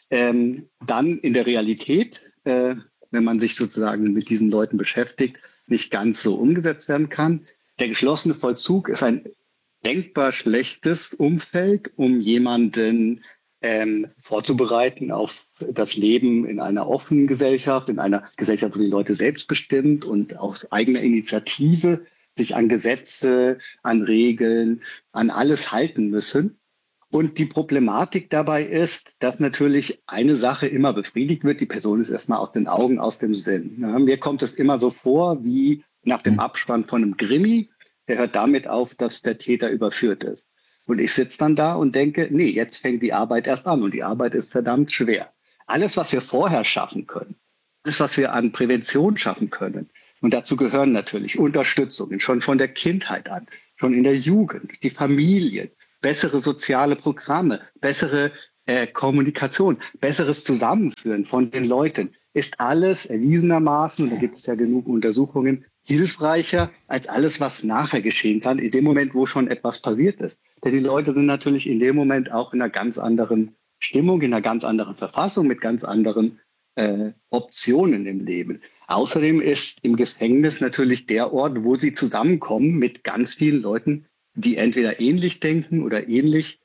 dann in der Realität, wenn man sich sozusagen mit diesen Leuten beschäftigt, nicht ganz so umgesetzt werden kann. Der geschlossene Vollzug ist ein denkbar schlechtes Umfeld, um jemanden vorzubereiten auf das Leben in einer offenen Gesellschaft, in einer Gesellschaft, wo die Leute selbstbestimmt und aus eigener Initiative sich an Gesetze, an Regeln, an alles halten müssen. Und die Problematik dabei ist, dass natürlich eine Sache immer befriedigt wird. Die Person ist erstmal aus den Augen, aus dem Sinn. Ja, mir kommt es immer so vor, wie nach dem Abspann von einem Krimi. Der hört damit auf, dass der Täter überführt ist. Und ich sitze dann da und denke, nee, jetzt fängt die Arbeit erst an. Und die Arbeit ist verdammt schwer. Alles, was wir vorher schaffen können, alles, was wir an Prävention schaffen können, und dazu gehören natürlich Unterstützungen, schon von der Kindheit an, schon in der Jugend, die Familien, bessere soziale Programme, bessere Kommunikation, besseres Zusammenführen von den Leuten, ist alles erwiesenermaßen, und da gibt es ja genug Untersuchungen, hilfreicher als alles, was nachher geschehen kann, in dem Moment, wo schon etwas passiert ist. Denn die Leute sind natürlich in dem Moment auch in einer ganz anderen Stimmung, in einer ganz anderen Verfassung, mit ganz anderen Optionen im Leben. Außerdem ist im Gefängnis natürlich der Ort, wo sie zusammenkommen mit ganz vielen Leuten, die entweder ähnlich denken oder ähnliche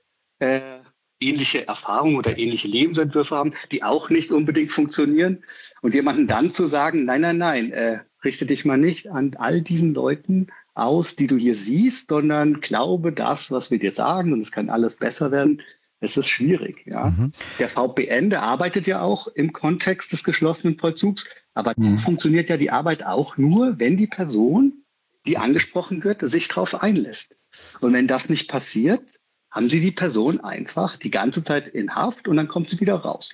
Erfahrungen oder ähnliche Lebensentwürfe haben, die auch nicht unbedingt funktionieren. Und jemanden dann zu sagen, nein, richte dich mal nicht an all diesen Leuten aus, die du hier siehst, sondern glaube das, was wir dir sagen, und es kann alles besser werden. Es ist schwierig. Ja. Der VPN, der arbeitet ja auch im Kontext des geschlossenen Vollzugs, aber funktioniert ja die Arbeit auch nur, wenn die Person, die angesprochen wird, sich darauf einlässt. Und wenn das nicht passiert, haben Sie die Person einfach die ganze Zeit in Haft und dann kommt sie wieder raus.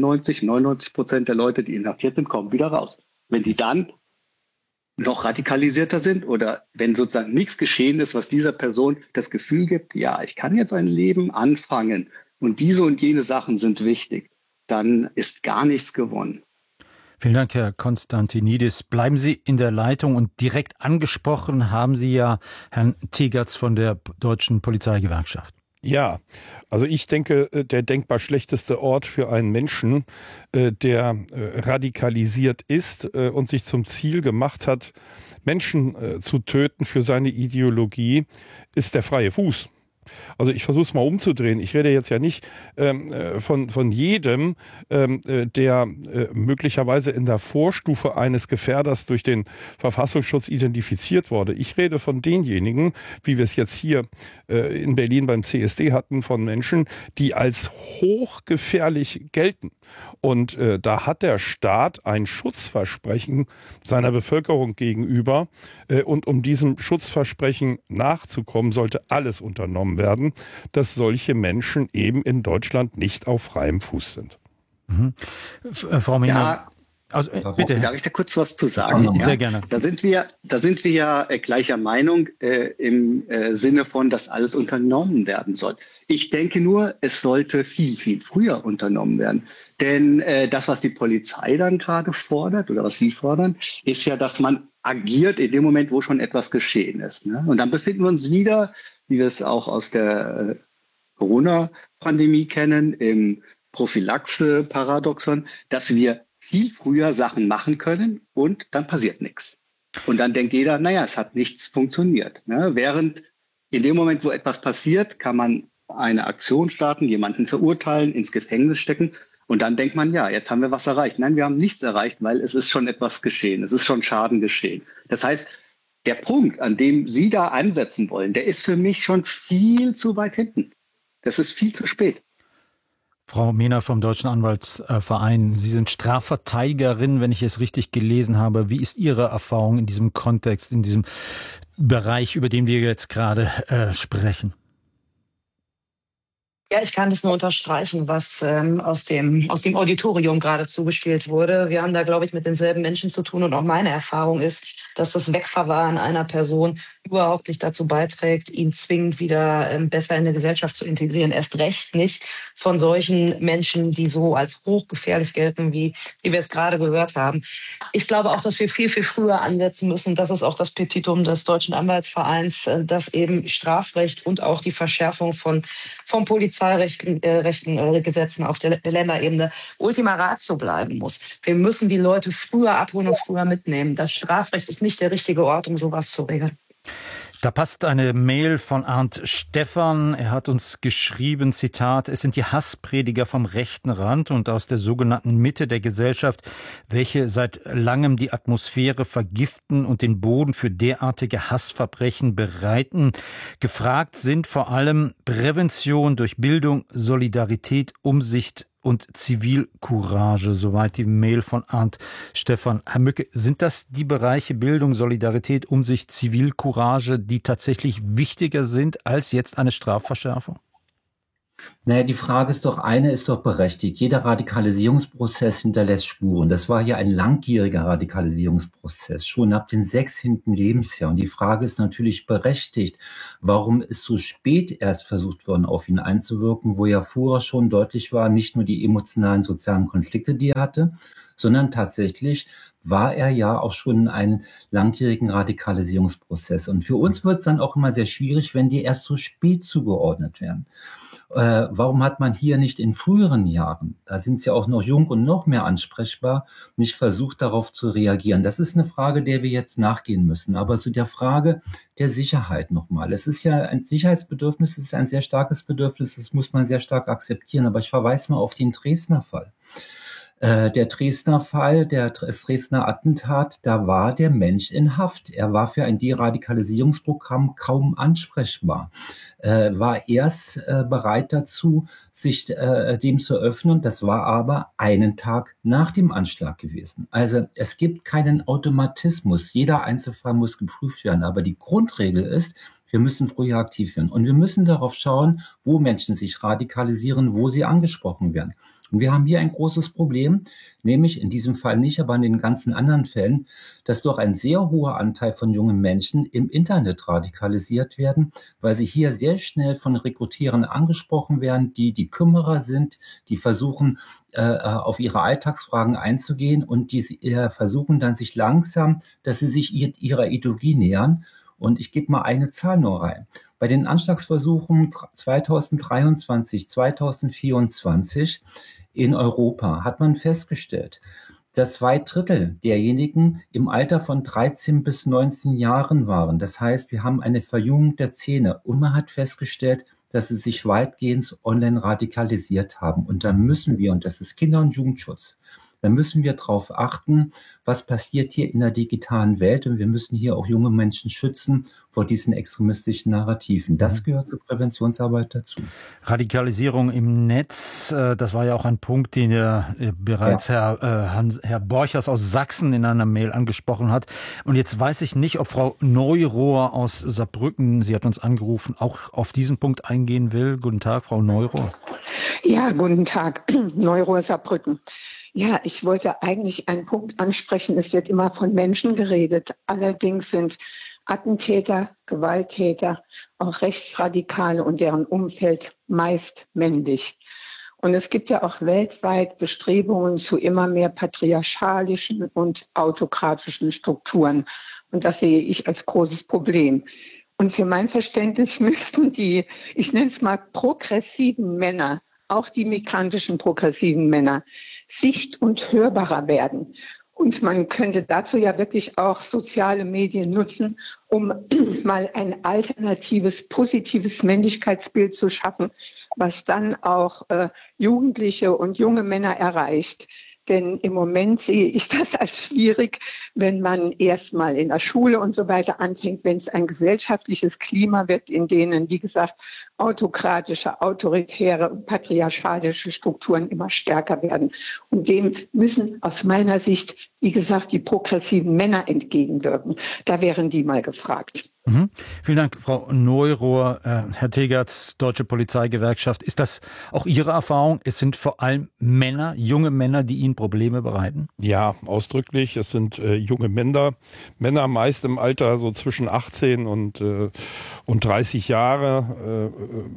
99% der Leute, die inhaftiert sind, kommen wieder raus. Wenn die dann noch radikalisierter sind oder wenn sozusagen nichts geschehen ist, was dieser Person das Gefühl gibt, ja, ich kann jetzt ein Leben anfangen und diese und jene Sachen sind wichtig, dann ist gar nichts gewonnen. Vielen Dank, Herr Konstantinidis. Bleiben Sie in der Leitung, und direkt angesprochen haben Sie ja Herrn Tegerz von der Deutschen Polizeigewerkschaft. Ja, also ich denke, der denkbar schlechteste Ort für einen Menschen, der radikalisiert ist und sich zum Ziel gemacht hat, Menschen zu töten für seine Ideologie, ist der freie Fuß. Also ich versuche es mal umzudrehen. Ich rede jetzt ja nicht von jedem, der möglicherweise in der Vorstufe eines Gefährders durch den Verfassungsschutz identifiziert wurde. Ich rede von denjenigen, wie wir es jetzt hier in Berlin beim CSD hatten, von Menschen, die als hochgefährlich gelten. Und da hat der Staat ein Schutzversprechen seiner Bevölkerung gegenüber. Und um diesem Schutzversprechen nachzukommen, sollte alles unternommen werden, dass solche Menschen eben in Deutschland nicht auf freiem Fuß sind. Frau Mehner, ja, also, bitte. Darf ich da kurz was zu sagen? Sehr gerne. Da sind wir ja gleicher Meinung im Sinne von, dass alles unternommen werden soll. Ich denke nur, es sollte viel, viel früher unternommen werden. Denn das, was die Polizei dann gerade fordert oder was Sie fordern, ist ja, dass man agiert in dem Moment, wo schon etwas geschehen ist. Ne? Und dann befinden wir uns wieder, wie wir es auch aus der Corona-Pandemie kennen, im Prophylaxe-Paradoxon, dass wir viel früher Sachen machen können und dann passiert nichts. Und dann denkt jeder, naja, es hat nichts funktioniert. Ne? Während in dem Moment, wo etwas passiert, kann man eine Aktion starten, jemanden verurteilen, ins Gefängnis stecken und dann denkt man, ja, jetzt haben wir was erreicht. Nein, wir haben nichts erreicht, weil es ist schon etwas geschehen. Es ist schon Schaden geschehen. Das heißt, der Punkt, an dem Sie da ansetzen wollen, der ist für mich schon viel zu weit hinten. Das ist viel zu spät. Frau Mehner vom Deutschen Anwaltsverein, Sie sind Strafverteidigerin, wenn ich es richtig gelesen habe. Wie ist Ihre Erfahrung in diesem Kontext, in diesem Bereich, über den wir jetzt gerade sprechen? Ja, ich kann das nur unterstreichen, was aus dem Auditorium gerade zugespielt wurde. Wir haben da, glaube ich, mit denselben Menschen zu tun. Und auch meine Erfahrung ist, dass das Wegverwahren einer Person überhaupt nicht dazu beiträgt, ihn zwingend wieder besser in der Gesellschaft zu integrieren. Erst recht nicht von solchen Menschen, die so als hochgefährlich gelten, wie wir es gerade gehört haben. Ich glaube auch, dass wir viel, viel früher ansetzen müssen. Das ist auch das Petitum des Deutschen Anwaltsvereins, dass eben Strafrecht und auch die Verschärfung von Polizeirechten, Gesetzen auf der Länderebene Ultima Ratio bleiben muss. Wir müssen die Leute früher abholen und früher mitnehmen. Das Strafrecht ist nicht der richtige Ort, um sowas zu regeln. Da passt eine Mail von Arndt Stephan. Er hat uns geschrieben, Zitat, es sind die Hassprediger vom rechten Rand und aus der sogenannten Mitte der Gesellschaft, welche seit langem die Atmosphäre vergiften und den Boden für derartige Hassverbrechen bereiten. Gefragt sind vor allem Prävention durch Bildung, Solidarität, Umsicht und Zivilcourage, soweit die Mail von Arndt Stephan. Herr Mücke, sind das die Bereiche Bildung, Solidarität, Umsicht, Zivilcourage, die tatsächlich wichtiger sind als jetzt eine Strafverschärfung? Naja, die Frage ist doch, eine ist doch berechtigt. Jeder Radikalisierungsprozess hinterlässt Spuren. Das war hier ein langjähriger Radikalisierungsprozess, schon ab dem 6. Lebensjahr. Und die Frage ist natürlich berechtigt, warum ist so spät erst versucht worden, auf ihn einzuwirken, wo ja vorher schon deutlich war, nicht nur die emotionalen, sozialen Konflikte, die er hatte, sondern tatsächlich war er ja auch schon in einem langjährigen Radikalisierungsprozess. Und für uns wird es dann auch immer sehr schwierig, wenn die erst so spät zugeordnet werden. Warum hat man hier nicht in früheren Jahren, da sind sie auch noch jung und noch mehr ansprechbar, nicht versucht, darauf zu reagieren? Das ist eine Frage, der wir jetzt nachgehen müssen. Aber zu der Frage der Sicherheit nochmal. Es ist ja ein Sicherheitsbedürfnis, es ist ein sehr starkes Bedürfnis, das muss man sehr stark akzeptieren. Aber ich verweise mal auf den Dresdner Fall. Der Dresdner Fall, das Dresdner Attentat, da war der Mensch in Haft. Er war für ein Deradikalisierungsprogramm kaum ansprechbar. War erst bereit dazu, sich dem zu öffnen. Das war aber einen Tag nach dem Anschlag gewesen. Also es gibt keinen Automatismus. Jeder Einzelfall muss geprüft werden. Aber die Grundregel ist, wir müssen früher aktiv werden. Und wir müssen darauf schauen, wo Menschen sich radikalisieren, wo sie angesprochen werden. Und wir haben hier ein großes Problem, nämlich in diesem Fall nicht, aber in den ganzen anderen Fällen, dass doch ein sehr hoher Anteil von jungen Menschen im Internet radikalisiert werden, weil sie hier sehr schnell von Rekrutierern angesprochen werden, die Kümmerer sind, die versuchen, auf ihre Alltagsfragen einzugehen und die versuchen dann sich langsam, dass sie sich ihrer Ideologie nähern. Und ich gebe mal eine Zahl nur rein. Bei den Anschlagsversuchen 2023, 2024 in Europa hat man festgestellt, dass 2/3 derjenigen im Alter von 13 bis 19 Jahren waren. Das heißt, wir haben eine Verjüngung der Szene und man hat festgestellt, dass sie sich weitgehend online radikalisiert haben. Und da müssen wir, und das ist Kinder- und Jugendschutz, da müssen wir darauf achten, was passiert hier in der digitalen Welt. Und wir müssen hier auch junge Menschen schützen vor diesen extremistischen Narrativen. Das gehört zur Präventionsarbeit dazu. Radikalisierung im Netz, das war ja auch ein Punkt, den bereits Herr Borchers aus Sachsen in einer Mail angesprochen hat. Und jetzt weiß ich nicht, ob Frau Neurohr aus Saarbrücken, sie hat uns angerufen, auch auf diesen Punkt eingehen will. Guten Tag, Frau Neurohr. Ja, guten Tag, Neurohr Saarbrücken. Ja, ich wollte eigentlich einen Punkt ansprechen. Es wird immer von Menschen geredet. Allerdings sind Attentäter, Gewalttäter, auch Rechtsradikale und deren Umfeld meist männlich. Und es gibt ja auch weltweit Bestrebungen zu immer mehr patriarchalischen und autokratischen Strukturen. Und das sehe ich als großes Problem. Und für mein Verständnis müssten die, ich nenne es mal progressiven Männer, auch die migrantischen progressiven Männer, sicht- und hörbarer werden. Und man könnte dazu ja wirklich auch soziale Medien nutzen, um mal ein alternatives, positives Männlichkeitsbild zu schaffen, was dann auch Jugendliche und junge Männer erreicht. Denn im Moment sehe ich das als schwierig, wenn man erstmal in der Schule und so weiter anfängt, wenn es ein gesellschaftliches Klima wird, in denen, wie gesagt, autokratische, autoritäre, patriarchalische Strukturen immer stärker werden. Und dem müssen aus meiner Sicht, wie gesagt, die progressiven Männer entgegenwirken. Da wären die mal gefragt. Mhm. Vielen Dank, Frau Neurohr. Herr Tegertz, Deutsche Polizeigewerkschaft. Ist das auch Ihre Erfahrung? Es sind vor allem Männer, junge Männer, die Ihnen Probleme bereiten? Ja, ausdrücklich. Es sind junge Männer meist im Alter so zwischen 18 und 30 Jahre,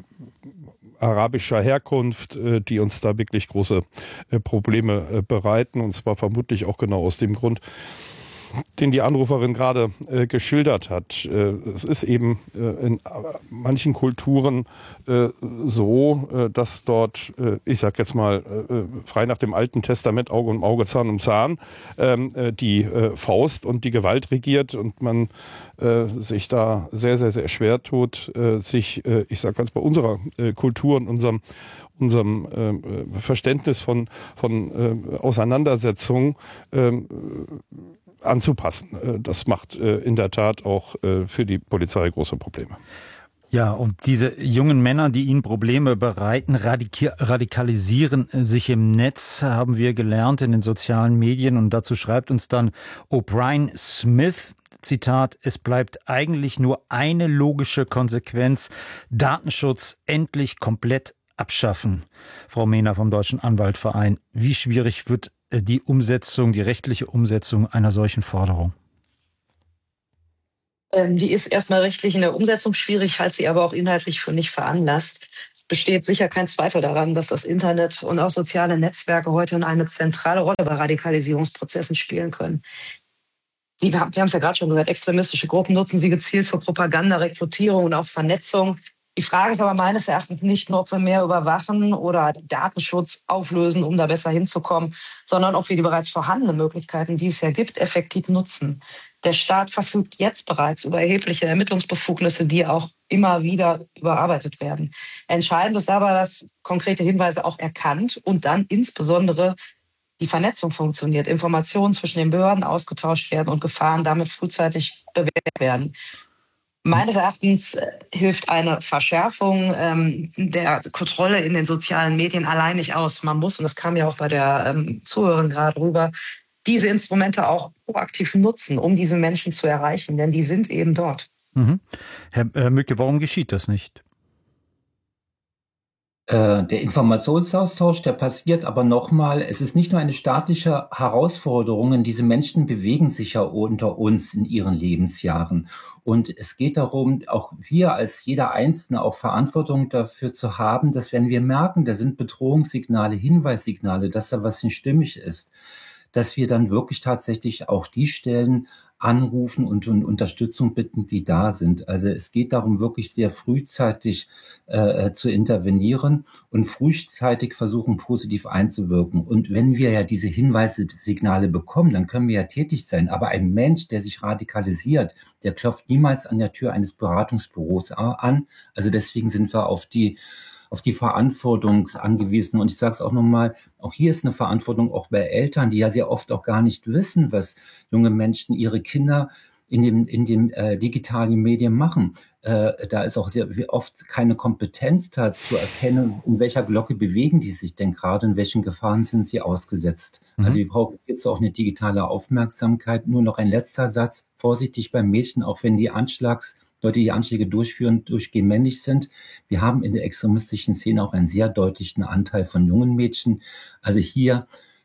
arabischer Herkunft, die uns da wirklich große Probleme bereiten. Und zwar vermutlich auch genau aus dem Grund, den die Anruferin gerade geschildert hat. Es ist eben in manchen Kulturen so, dass dort, ich sag jetzt mal, frei nach dem Alten Testament Auge um Auge, Zahn um Zahn, die Faust und die Gewalt regiert und man sich da sehr, sehr, sehr schwer tut, sich, ich sag ganz bei unserer Kultur und unserem Verständnis von Auseinandersetzungen anzupassen. Das macht in der Tat auch für die Polizei große Probleme. Ja, und diese jungen Männer, die ihnen Probleme bereiten, radikalisieren sich im Netz, haben wir gelernt in den sozialen Medien. Und dazu schreibt uns dann O'Brien Smith, Zitat, es bleibt eigentlich nur eine logische Konsequenz, Datenschutz endlich komplett abschaffen. Frau Mehner vom Deutschen Anwaltverein, wie schwierig wird die Umsetzung, die rechtliche Umsetzung einer solchen Forderung? Die ist erstmal rechtlich in der Umsetzung schwierig, halte sie aber auch inhaltlich für nicht veranlasst. Es besteht sicher kein Zweifel daran, dass das Internet und auch soziale Netzwerke heute eine zentrale Rolle bei Radikalisierungsprozessen spielen können. Wir haben es ja gerade schon gehört, extremistische Gruppen nutzen sie gezielt für Propaganda, Rekrutierung und auch Vernetzung. Die Frage ist aber meines Erachtens nicht nur, ob wir mehr überwachen oder Datenschutz auflösen, um da besser hinzukommen, sondern ob wir die bereits vorhandenen Möglichkeiten, die es ja gibt, effektiv nutzen. Der Staat verfügt jetzt bereits über erhebliche Ermittlungsbefugnisse, die auch immer wieder überarbeitet werden. Entscheidend ist aber, dass konkrete Hinweise auch erkannt und dann insbesondere die Vernetzung funktioniert, Informationen zwischen den Behörden ausgetauscht werden und Gefahren damit frühzeitig bewährt werden. Meines Erachtens hilft eine Verschärfung der Kontrolle in den sozialen Medien allein nicht aus. Man muss, und das kam ja auch bei der Zuhörerin gerade rüber, diese Instrumente auch proaktiv nutzen, um diese Menschen zu erreichen, denn die sind eben dort. Mhm. Herr Mücke, warum geschieht das nicht? Der Informationsaustausch, der passiert aber nochmal, es ist nicht nur eine staatliche Herausforderung, diese Menschen bewegen sich ja unter uns in ihren Lebensjahren. Und es geht darum, auch wir als jeder Einzelne auch Verantwortung dafür zu haben, dass wenn wir merken, da sind Bedrohungssignale, Hinweissignale, dass da was nicht stimmig ist, dass wir dann wirklich tatsächlich auch die Stellen anrufen und um Unterstützung bitten, die da sind. Also es geht darum, wirklich sehr frühzeitig zu intervenieren und frühzeitig versuchen, positiv einzuwirken. Und wenn wir ja diese Hinweisignale bekommen, dann können wir ja tätig sein. Aber ein Mensch, der sich radikalisiert, der klopft niemals an der Tür eines Beratungsbüros an. Also deswegen sind wir auf die Verantwortung angewiesen. Und ich sage es auch nochmal, auch hier ist eine Verantwortung auch bei Eltern, die ja sehr oft auch gar nicht wissen, was junge Menschen, ihre Kinder in den digitalen Medien machen. Da ist auch sehr oft keine Kompetenz da zu erkennen, in welcher Glocke bewegen die sich denn gerade, in welchen Gefahren sind sie ausgesetzt. Also wir brauchen jetzt auch eine digitale Aufmerksamkeit. Nur noch ein letzter Satz, vorsichtig beim Mädchen, auch wenn die Leute, die Anschläge durchführen, durchgehend männlich sind. Wir haben in der extremistischen Szene auch einen sehr deutlichen Anteil von jungen Mädchen. Also hier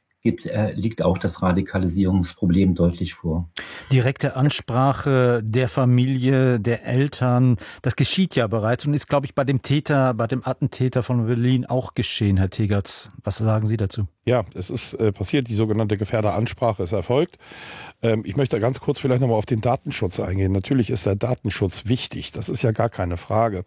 liegt auch das Radikalisierungsproblem deutlich vor. Direkte Ansprache der Familie, der Eltern, das geschieht ja bereits und ist, glaube ich, bei dem Attentäter von Berlin auch geschehen, Herr Tegerz. Was sagen Sie dazu? Ja, es ist passiert, die sogenannte Gefährderansprache ist erfolgt. Ich möchte ganz kurz vielleicht nochmal auf den Datenschutz eingehen. Natürlich ist der Datenschutz wichtig, das ist ja gar keine Frage.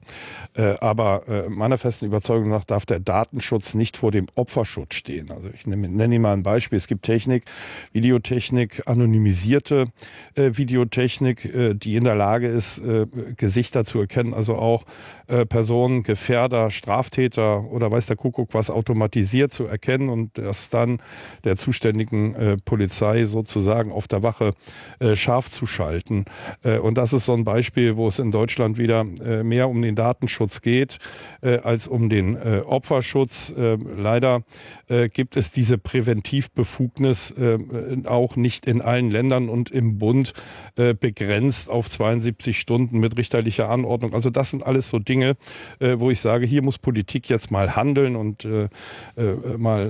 Aber meiner festen Überzeugung nach darf der Datenschutz nicht vor dem Opferschutz stehen. Also ich nenne Ihnen mal ein Beispiel. Es gibt Technik, Videotechnik, anonymisierte Videotechnik, die in der Lage ist, Gesichter zu erkennen, also auch Personen, Gefährder, Straftäter oder weiß der Kuckuck was automatisiert zu erkennen und das dann der zuständigen Polizei sozusagen auf der Wache scharf zu schalten. Und das ist so ein Beispiel, wo es in Deutschland wieder mehr um den Datenschutz geht als um den Opferschutz. Leider gibt es diese Präventivbefugnis auch nicht in allen Ländern und im Bund begrenzt auf 72 Stunden mit richterlicher Anordnung. Also das sind alles so Dinge, wo ich sage, hier muss Politik jetzt mal handeln und mal die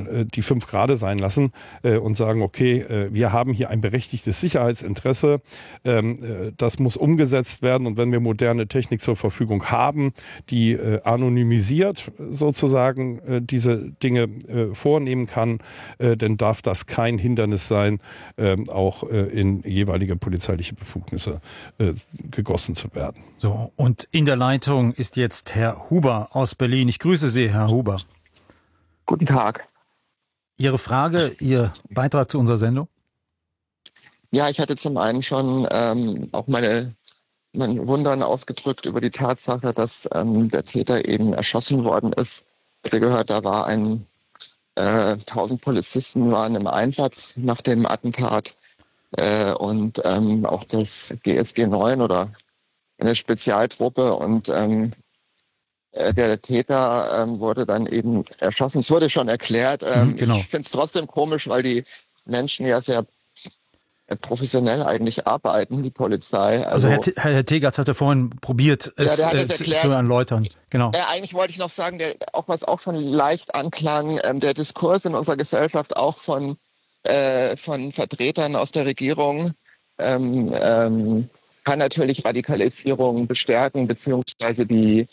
5 Grade sein lassen und sagen, okay, wir haben hier ein berechtigtes Sicherheitsinteresse, das muss umgesetzt werden, und wenn wir moderne Technik zur Verfügung haben, die anonymisiert sozusagen diese Dinge vornehmen kann, dann darf das kein Hindernis sein, auch in jeweilige polizeiliche Befugnisse gegossen zu werden. So, und in der Leitung ist jetzt Herr Huber aus Berlin. Ich grüße Sie, Herr Huber. Guten Tag. Ihre Frage, Ihr Beitrag zu unserer Sendung? Ja, ich hatte zum einen schon auch mein Wundern ausgedrückt über die Tatsache, dass der Täter eben erschossen worden ist. Ich hatte gehört, da war 1000 Polizisten waren im Einsatz nach dem Attentat und auch das GSG 9 oder eine Spezialtruppe, und der Täter wurde dann eben erschossen. Es wurde schon erklärt. Genau. Ich finde es trotzdem komisch, weil die Menschen ja sehr professionell eigentlich arbeiten, die Polizei. Also Herr Tegatz hatte vorhin probiert, es zu erläutern. Genau. Eigentlich wollte ich noch sagen, was auch schon leicht anklang, der Diskurs in unserer Gesellschaft auch von Vertretern aus der Regierung kann natürlich Radikalisierung bestärken, beziehungsweise den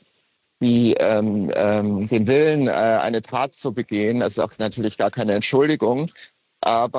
Willen, eine Tat zu begehen. Das ist auch natürlich gar keine Entschuldigung. Aber